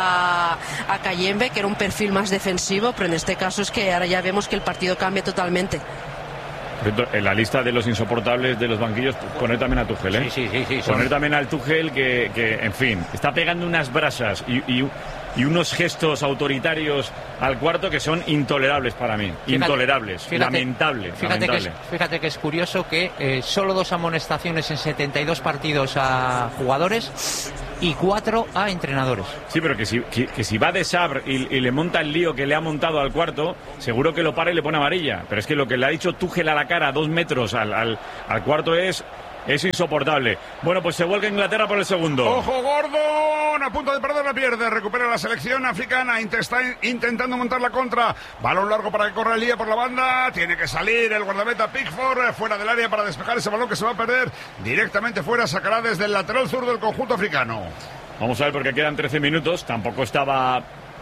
a Kayembe, que era un perfil más defensivo, pero en este caso es que ahora ya vemos que el partido cambia totalmente. En la lista de los insoportables de los banquillos, poner también a Tuchel, Sí. Poner también al Tuchel que, en fin, está pegando unas brasas y unos gestos autoritarios al cuarto que son intolerables para mí. Intolerables. Lamentable. Fíjate que es curioso que solo 2 amonestaciones en 72 partidos a jugadores y 4 a entrenadores. Sí, pero que si va de Sabre y le monta el lío que le ha montado al cuarto, seguro que lo para y le pone amarilla. Pero es que lo que le ha dicho Tuchel a la cara, 2 metros al cuarto, es insoportable. Bueno, pues se vuelca Inglaterra por el segundo. ¡Ojo, Gordon! A punto de perder, la pierde. Recupera la selección africana. Está intentando montar la contra. Balón largo para que corra el Lía por la banda. Tiene que salir el guardameta Pickford fuera del área para despejar ese balón que se va a perder directamente fuera. Sacará desde el lateral sur del conjunto africano. Vamos a ver, porque quedan 13 minutos. Tampoco estaba,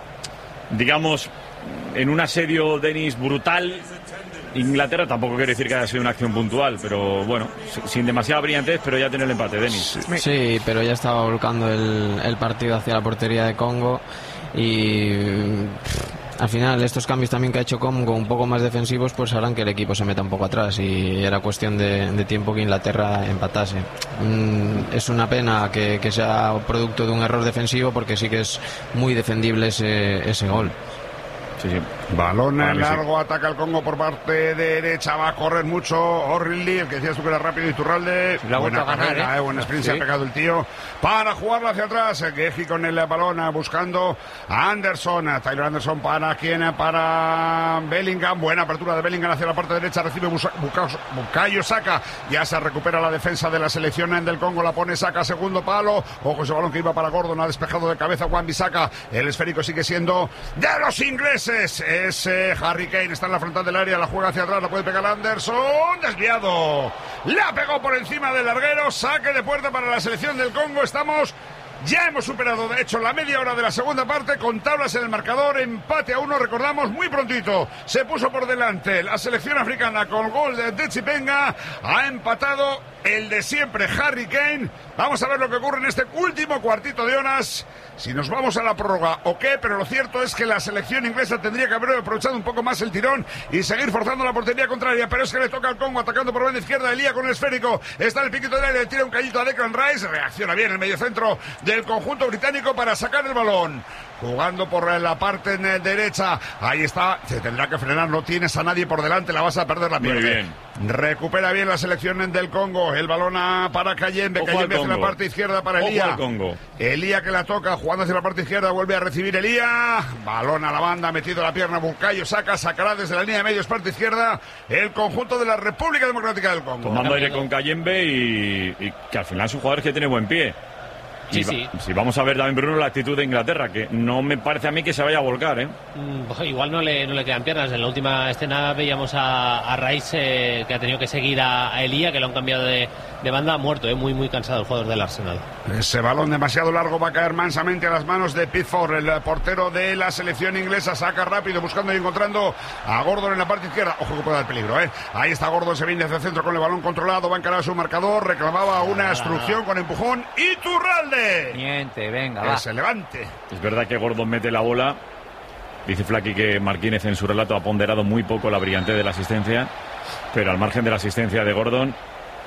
digamos, en un asedio Denis brutal. Inglaterra, tampoco quiere decir que haya sido una acción puntual, pero bueno, sin demasiada brillantez, pero ya tiene el empate, Denis. Sí, pero ya estaba volcando el partido hacia la portería de Congo y al final estos cambios también que ha hecho Congo un poco más defensivos pues harán que el equipo se meta un poco atrás, y era cuestión de tiempo que Inglaterra empatase. Es una pena que sea producto de un error defensivo, porque sí que es muy defendible ese gol. Sí. Balón largo, ataca el Congo por parte derecha, va a correr mucho O'Reilly, el que decías tú que era rápido, Iturralde. La vuelta a ganar, buena sprint, se ha pegado el tío para jugarla hacia atrás. Geji con el balón buscando a Anderson, Tyler Anderson para Bellingham. Buena apertura de Bellingham hacia la parte derecha, recibe Bukayo Saka, ya se recupera la defensa de la selección del Congo, la pone Saka, segundo palo. Ojo, ese balón que iba para Gordon, ha despejado de cabeza Wan-Bissaka. El esférico sigue siendo de los ingleses. Es Harry Kane, está en la frontal del área, la juega hacia atrás, la puede pegar Anderson, desviado, la pegó por encima del larguero, saque de puerta para la selección del Congo. Ya hemos superado, de hecho, la media hora de la segunda parte, con tablas en el marcador, empate a 1, recordamos, muy prontito se puso por delante la selección africana con gol de Chipenga, ha empatado el de siempre, Harry Kane. Vamos a ver lo que ocurre en este último cuartito de horas, si nos vamos a la prórroga o qué, pero lo cierto es que la selección inglesa tendría que haber aprovechado un poco más el tirón y seguir forzando la portería contraria, pero es que le toca al Congo atacando por banda izquierda, Elía con el esférico, está en el piquito del aire, tira un callito a Declan Rice, reacciona bien el mediocentro del conjunto británico para sacar el balón. Jugando por la parte derecha. Ahí está. Se tendrá que frenar. No tienes a nadie por delante. La vas a perder la pierna. Muy bien. Recupera bien la selección del Congo. El balón para Kayembe. Kayembe hacia la parte izquierda para Elía. Elía que la toca. Jugando hacia la parte izquierda. Vuelve a recibir Elía. Balón a la banda. Metido la pierna. Bukayo Saka. Sacará desde la línea de medios parte izquierda el conjunto de la República Democrática del Congo. Tomando aire con Kayembe y que al final es un jugador que tiene buen pie. Sí, sí. Si vamos a ver también, Bruno, la actitud de Inglaterra, que no me parece a mí que se vaya a volcar, ¿eh? Igual no le quedan piernas. En la última escena veíamos a Rice, que ha tenido que seguir a Elía, que lo han cambiado de banda, muerto, muy cansado el jugador del Arsenal. Ese balón demasiado largo va a caer mansamente a las manos de Pickford, el portero de la selección inglesa. Saca rápido, buscando y encontrando a Gordon en la parte izquierda. Ojo que puede dar peligro, ¿eh? Ahí está Gordon, se viene hacia el centro con el balón controlado, va a encarar a su marcador, reclamaba una instrucción con empujón. ¡Y Turralde! Miente, venga, que va. se levante. Es verdad que Gordon mete la bola. Dice Flaky que Marquínez en su relato ha ponderado muy poco la brillantez de la asistencia, pero al margen de la asistencia de Gordon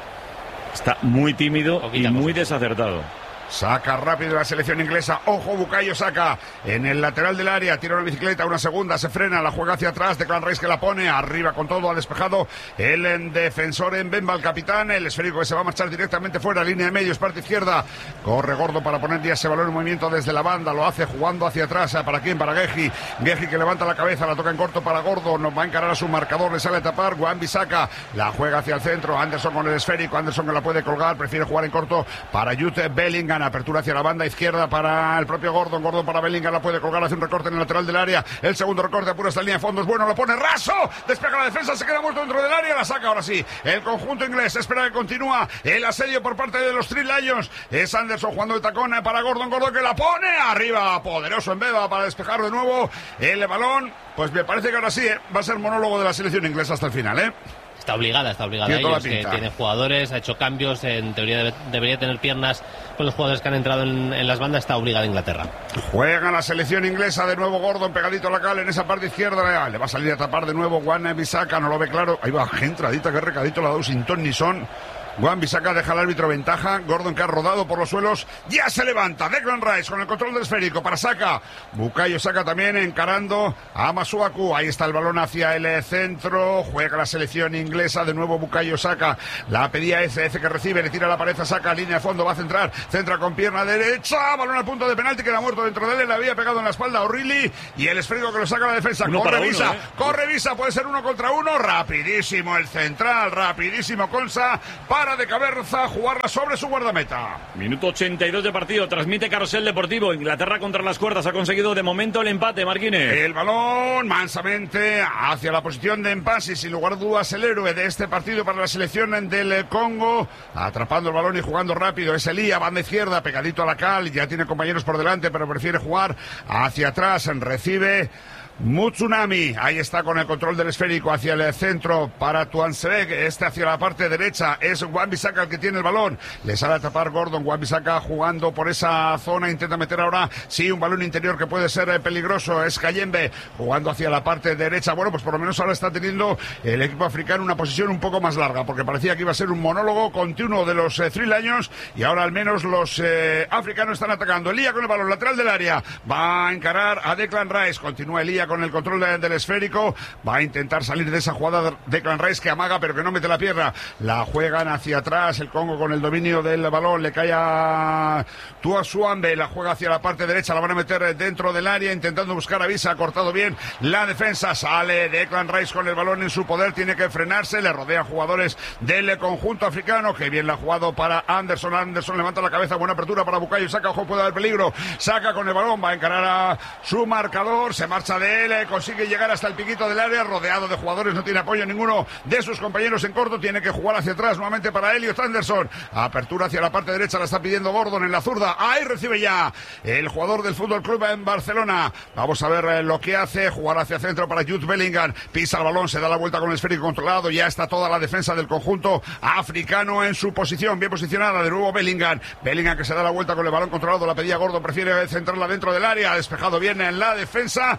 está muy tímido y muy desacertado. Saca rápido la selección inglesa. Ojo, Bukayo Saka en el lateral del área. Tira una bicicleta, una segunda, se frena, la juega hacia atrás. Declan Rice que la pone arriba con todo, ha despejado el defensor en Bemba, el capitán. El esférico que se va a marchar directamente fuera, línea de medios, parte izquierda. Corre Gordo para poner ya ese balón en movimiento desde la banda. Lo hace jugando hacia atrás. ¿Para quién? Para Geji. Geji que levanta la cabeza, la toca en corto para Gordo. Nos va a encarar a su marcador, le sale a tapar. Wan-Bissaka la juega hacia el centro. Anderson con el esférico. Anderson que la puede colgar, prefiere jugar en corto para Jude Bellingham. Apertura hacia la banda izquierda para el propio Gordon. Gordon para Bellingham, la puede colgar, hace un recorte en el lateral del área. El segundo recorte apura esta línea de fondo, es bueno, lo pone raso. Despega la defensa, se queda muerto dentro del área, la saca ahora sí. El conjunto inglés espera que continúa el asedio por parte de los Three Lions. Es Anderson jugando el tacón para Gordon. Gordon que la pone arriba, poderoso en Beba para despejar de nuevo el balón. Pues me parece que ahora sí, va a ser monólogo de la selección inglesa hasta el final, ¿eh? Está obligada ellos, que tienen jugadores, ha hecho cambios, en teoría debería tener piernas con los jugadores que han entrado en las bandas, está obligada Inglaterra. Juega la selección inglesa, de nuevo Gordon pegadito a la cal en esa parte izquierda, le va a salir a tapar de nuevo Wan-Bissaka, no lo ve claro, ahí va, qué entradita, qué recadito le ha dado sin ton ni son. Wan-Bissaka deja al árbitro ventaja. Gordon que ha rodado por los suelos. Ya se levanta. Declan Rice con el control del esférico para Saka. Bukayo Saka también encarando a Masuaku. Ahí está el balón hacia el centro. Juega la selección inglesa. De nuevo Bukayo Saka. La pedía Eze que recibe. Le tira la pared a Saka. Línea de fondo. Va a centrar. Centra con pierna derecha. Balón al punto de penalti. Queda muerto dentro de él. Le había pegado en la espalda a O'Reilly. Y el esférico que lo saca a la defensa. Corre Visa. Corre Visa. Puede ser 1 contra 1. Rapidísimo el central. Rapidísimo Consa. Para de Caberza jugarla sobre su guardameta. Minuto 82 de partido, transmite Carrusel Deportivo. Inglaterra contra las cuerdas, ha conseguido de momento el empate, Marquínez. El balón mansamente hacia la posición de empate, sin lugar a dudas el héroe de este partido para la selección del Congo, atrapando el balón y jugando rápido. Es Elía, banda izquierda, pegadito a la cal, ya tiene compañeros por delante, pero prefiere jugar hacia atrás, recibe Mutsunami, ahí está con el control del esférico hacia el centro para Tuansebek, hacia la parte derecha, es Wan-Bissaka el que tiene el balón, le sale a tapar Gordon. Wan-Bissaka jugando por esa zona, intenta meter ahora, sí, un balón interior que puede ser peligroso, es Kayembe, jugando hacia la parte derecha. Bueno, pues por lo menos ahora está teniendo el equipo africano una posición un poco más larga, porque parecía que iba a ser un monólogo continuo de los Three Lions, y ahora al menos los africanos están atacando. Elía con el balón, lateral del área, va a encarar a Declan Rice, continúa Elía con el control del esférico, va a intentar salir de esa jugada de Declan Rice que amaga pero que no mete la pierna, la juegan hacia atrás, el Congo con el dominio del balón, le cae a Tuasuambe, la juega hacia la parte derecha, la van a meter dentro del área intentando buscar a Visa, ha cortado bien la defensa, sale Declan Rice con el balón en su poder, tiene que frenarse, le rodean jugadores del conjunto africano, que bien la ha jugado para Anderson. Anderson levanta la cabeza, buena apertura para Bukayo Saka, ojo, puede haber peligro, Saka con el balón, va a encarar a su marcador, se marcha de él, consigue llegar hasta el piquito del área, rodeado de jugadores, no tiene apoyo ninguno de sus compañeros en corto, tiene que jugar hacia atrás nuevamente para Elliot Anderson, apertura hacia la parte derecha, la está pidiendo Gordon en la zurda, ahí recibe ya el jugador del Fútbol Club en Barcelona, vamos a ver lo que hace, jugar hacia centro para Jude Bellingham, pisa el balón, se da la vuelta con el esférico controlado, ya está toda la defensa del conjunto africano en su posición, bien posicionada, de nuevo Bellingham que se da la vuelta con el balón controlado, la pedía Gordon, prefiere centrarla dentro del área, ha despejado bien en la defensa, es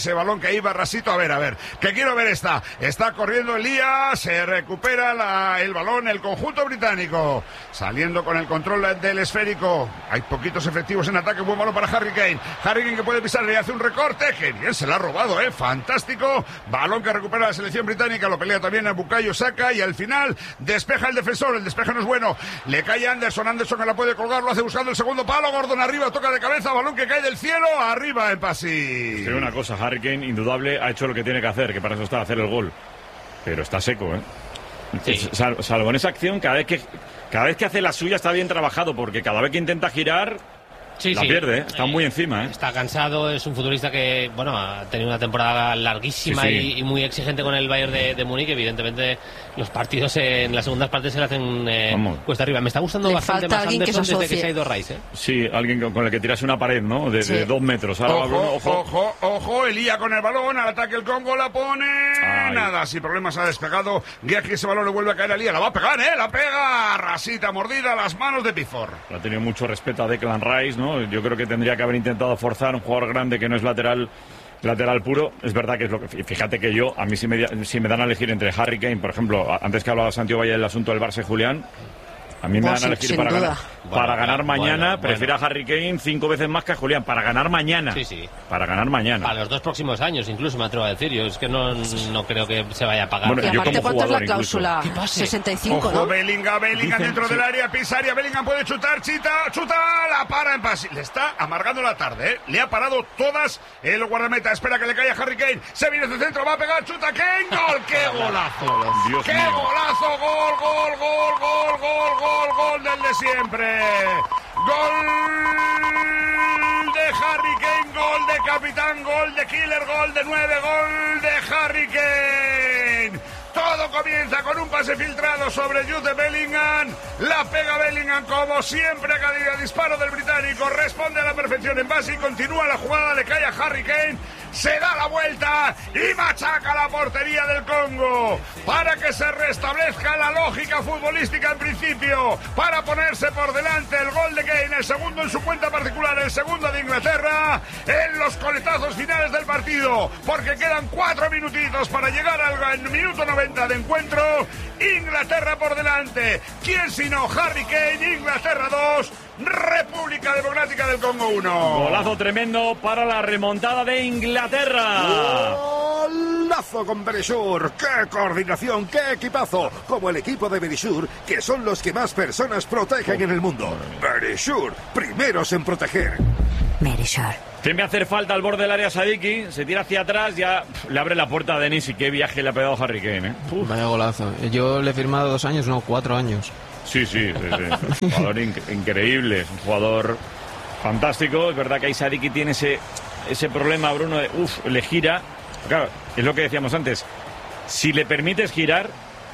ese balón que iba rasito. A ver, que quiero ver esta. Está corriendo Elías, se recupera el balón, el conjunto británico. Saliendo con el control del esférico. Hay poquitos efectivos en ataque, buen balón para Harry Kane. Harry Kane que puede pisar, le hace un recorte. Que bien se la ha robado, fantástico. Balón que recupera la selección británica, lo pelea también a Bukayo Saka y al final despeja el defensor, el despeje no es bueno. Le cae Anderson que la puede colgar, lo hace buscando el segundo palo. Gordon arriba, toca de cabeza, balón que cae del cielo, arriba en Pasi. Sí, una cosa, Harry Kane indudable ha hecho lo que tiene que hacer, que para eso está hacer el gol. Pero está seco, Sí. Salvo en esa acción, cada vez que hace la suya está bien trabajado, porque cada vez que intenta girar la pierde, está muy encima. Está cansado, es un futbolista que ha tenido una temporada larguísima y muy exigente con el Bayern de Múnich. Evidentemente los partidos en las segundas partes se le hacen cuesta arriba. Me está gustando bastante más Anderson desde que se ha ido Rice. Sí, alguien con el que tiras una pared, ¿no? De 2 metros. Ahora, ojo, Elía con el balón, al ataque el Congo, la pone. Nada, sin problemas ha despegado. Guiaki, ese balón le vuelve a caer a Elía, la va a pegar, la pega. Rasita mordida a las manos de Pickford. Ha tenido mucho respeto a Declan Rice, ¿no? Yo creo que tendría que haber intentado forzar un jugador grande que no es lateral puro. Es verdad que es lo que... Fíjate que a mí si me dan a elegir entre Harry Kane, por ejemplo, antes que hablaba Santiago Valle del asunto del Barça y Julián, a mí me dan a elegir para ganar mañana. Prefiero a Harry Kane 5 veces más que a Julián. Para ganar mañana. Sí. Para ganar mañana. Para los 2 próximos años, incluso me atrevo a decir. Yo es que no creo que se vaya a pagar. Bueno, y aparte, ¿cuánto es la cláusula? 65, ojo, ¿no? Bellingham dentro del área, pisa área. Bellingham puede chutar, chuta, la para en pase. Le está amargando la tarde, Le ha parado todas el guardameta. Espera que le caiga Harry Kane. Se viene desde el centro, va a pegar, chuta Kane. ¡Gol! ¡Qué golazo! Dios ¡Qué mío! golazo! ¡Gol del de siempre! ¡Gol de Harry Kane! ¡Gol de capitán! ¡Gol de killer! ¡Gol de 9! ¡Gol de Harry Kane! Todo comienza con un pase filtrado sobre Jude Bellingham. La pega Bellingham como siempre. Cada disparo del británico responde a la perfección en base y continúa la jugada. Le cae a Harry Kane. Se da la vuelta y machaca la portería del Congo para que se restablezca la lógica futbolística en principio, para ponerse por delante el gol de Kane, el segundo en su cuenta particular, el segundo de Inglaterra en los coletazos finales del partido, porque quedan 4 minutitos para llegar al minuto 90 de encuentro. Inglaterra por delante. ¿Quién sino Harry Kane? Inglaterra 2, República Democrática del Congo 1. Golazo tremendo para la remontada de Inglaterra. Golazo con Verisur. ¡Qué coordinación! ¡Qué equipazo! Como el equipo de Verisur, que son los que más personas protegen en el mundo. Verisur, primeros en proteger. Verisur. Tiene que hacer falta al borde del área Sadiki, se tira hacia atrás, ya le abre la puerta a Denis y qué viaje le ha pegado Harry Kane, Vaya golazo. Yo le he firmado 2 años, no, 4 años. Sí. Un jugador increíble, es un jugador fantástico. Es verdad que ahí Sadiki tiene ese problema, Bruno, de le gira. Claro, es lo que decíamos antes. Si le permites girar,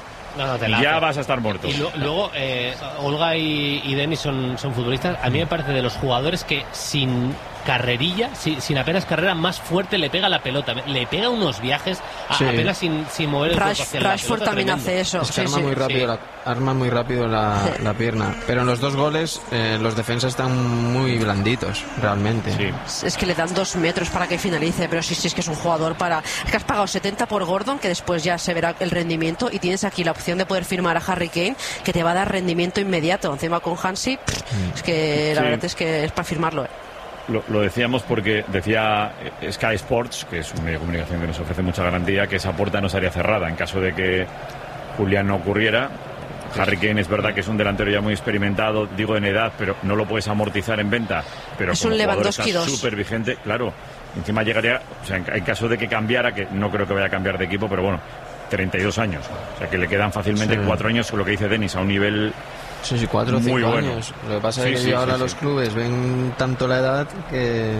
ya vas a estar muerto. Y luego, Olga y Denis son futbolistas. A mí me parece de los jugadores que sin carrerilla, sin apenas carrera, más fuerte le pega la pelota. Le pega unos viajes apenas sin mover el cuerpo hacia la Rashford también hace eso. Es que arma muy rápido la pierna. Pero en los 2 goles los defensas están muy blanditos, realmente. Es que le dan 2 metros para que finalice, pero sí es que es un jugador Es que has pagado 70 por Gordon, que después ya se verá el rendimiento, y tienes aquí la opción de poder firmar a Harry Kane, que te va a dar rendimiento inmediato. Encima con Hansi, es que la verdad es que es para firmarlo. Lo decíamos porque decía Sky Sports, que es un medio de comunicación que nos ofrece mucha garantía, que esa puerta no estaría cerrada en caso de que Julián no ocurriera. Harry Kane es verdad que es un delantero ya muy experimentado, digo en edad, pero no lo puedes amortizar en venta. Pero es un Lewandowski 2. Súper vigente, claro. Encima llegaría, o sea, en caso de que cambiara, que no creo que vaya a cambiar de equipo, pero bueno, 32 años. O sea, que le quedan fácilmente 4 años, con lo que dice Denis, a un nivel... Sí, 4 o 5 años. Bueno. Lo que pasa es que ahora los clubes ven tanto la edad que...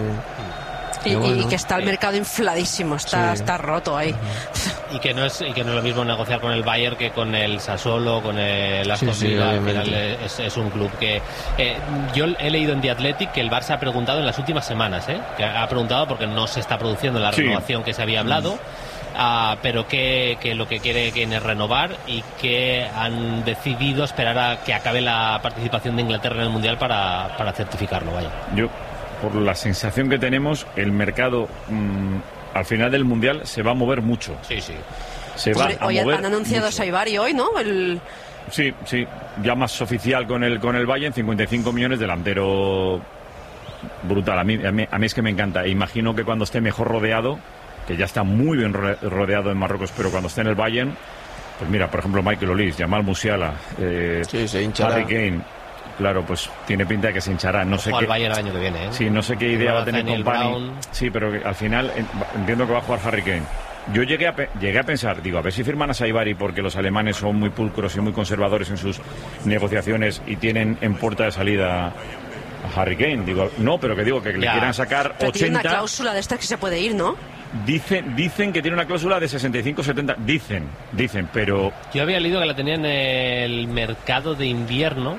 Y que está el mercado infladísimo, está roto ahí. Y que no es lo mismo negociar con el Bayern que con el Sassuolo, con el Aston Villa. Al final es un club que... yo he leído en The Athletic que el Barça ha preguntado en las últimas semanas, que ha preguntado porque no se está produciendo la renovación que se había hablado. Pero que lo que quiere es renovar y que han decidido esperar a que acabe la participación de Inglaterra en el Mundial para certificarlo. Yo, por la sensación que tenemos, el mercado al final del Mundial se va a mover mucho. Sí, sí. Se va a mover han anunciado mucho. a Saibari hoy, ¿no? Sí, ya más oficial con el Bayern, 55 millones, delantero brutal. A mí es que me encanta. Imagino que cuando esté mejor rodeado, que ya está muy bien rodeado en Marruecos, pero cuando esté en el Bayern, pues mira, por ejemplo, Michael Olise, Jamal Musiala, se hinchará. Harry Kane, claro, pues tiene pinta de que se hinchará. No sé Ojo qué al Bayern el año que viene, ¿eh? Sí, no sé qué idea va a tener Nathaniel Kompany. Brown. Sí, pero que al final entiendo que va a jugar Harry Kane. Yo llegué a pensar, digo, a ver si firman a Saibari, porque los alemanes son muy pulcros y muy conservadores en sus negociaciones y tienen en puerta de salida a Harry Kane. Digo, no, pero que digo que le quieran sacar Pero 80. tiene una cláusula de esta que se puede ir, ¿no? Dicen que tiene una cláusula de 65-70. Dicen, pero... Yo había leído que la tenía en el mercado de invierno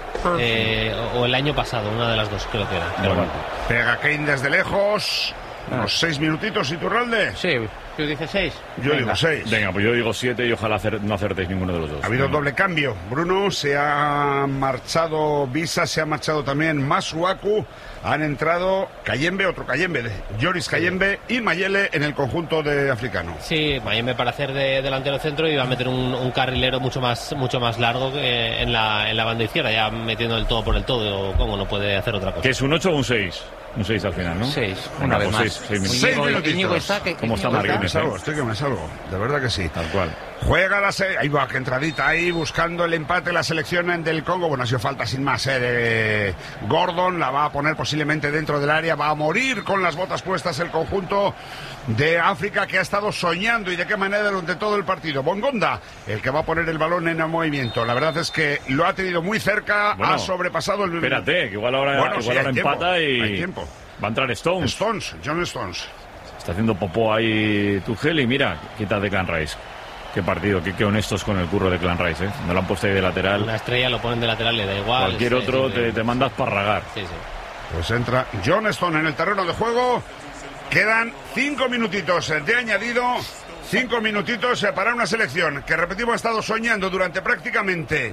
o el año pasado, una de las dos creo que era. Pero bueno. Pega Kane desde lejos. Unos 6 minutitos, Iturralde. Sí, ¿tú dices 6? Yo digo 6. Venga, pues yo digo 7 y ojalá no acertéis ninguno de los dos. Ha habido doble cambio. Bruno, se ha marchado Visa, se ha marchado también Masuaku. Han entrado Kayembe, otro Kayembe, Joris Kayembe y Mayele en el conjunto de africano. Sí, Mayembe para hacer de delantero centro y va a meter un carrilero mucho más largo que en la banda izquierda, ya metiendo el todo por el todo, como no puede hacer otra cosa. ¿Que es un 8 o un 6? Un 6 al final, ¿no? 6, Venga, una vez pues más. 6 minutitos. ¿Cómo está Marquinhos? Estoy que me salgo, de verdad que sí. Tal cual. Juega ahí va, que entradita ahí, buscando el empate la selección del Congo. Bueno, ha sido falta sin más, de Gordon, la va a poner posiblemente dentro del área, va a morir con las botas puestas el conjunto de África, que ha estado soñando, y de qué manera durante todo el partido. Bongonda, el que va a poner el balón en movimiento. La verdad es que lo ha tenido muy cerca, bueno, ha sobrepasado el... Espérate, que igual ahora empata y... Hay tiempo. Va a entrar Stones. John Stones. Está haciendo popó ahí Tuchel y mira, quita de Clan Rice. Qué partido, qué honestos con el curro de Clan Rice, ¿eh? No lo han puesto ahí de lateral. Una estrella lo ponen de lateral, le da igual. Cualquier otro te mandas para ragar. Sí. Pues entra John Stone en el terreno de juego. Quedan 5 minutitos de añadido. 5 minutitos para una selección que, repetimos, ha estado soñando durante prácticamente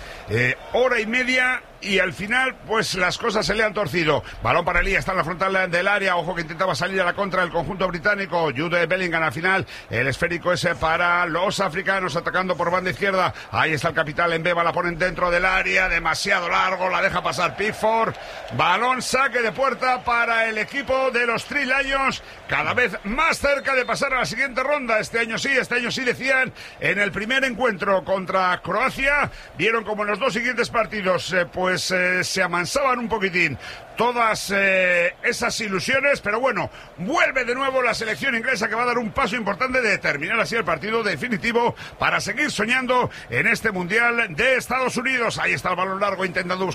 hora y media, y al final pues las cosas se le han torcido. Balón para Elías, está en la frontal del área. Ojo que intentaba salir a la contra del conjunto británico. Jude Bellingham al final. El esférico ese para los africanos, atacando por banda izquierda. Ahí está el capitán Mbemba, la ponen dentro del área, demasiado largo, la deja pasar Pickford. Balón, saque de puerta para el equipo de los Three Lions, cada vez más cerca de pasar a la siguiente ronda. Este año sí decían en el primer encuentro contra Croacia. Vieron como en los dos siguientes partidos se amansaban un poquitín todas esas ilusiones, pero bueno, vuelve de nuevo la selección inglesa, que va a dar un paso importante de terminar así el partido definitivo para seguir soñando en este Mundial de Estados Unidos. Ahí está el balón largo intentando buscar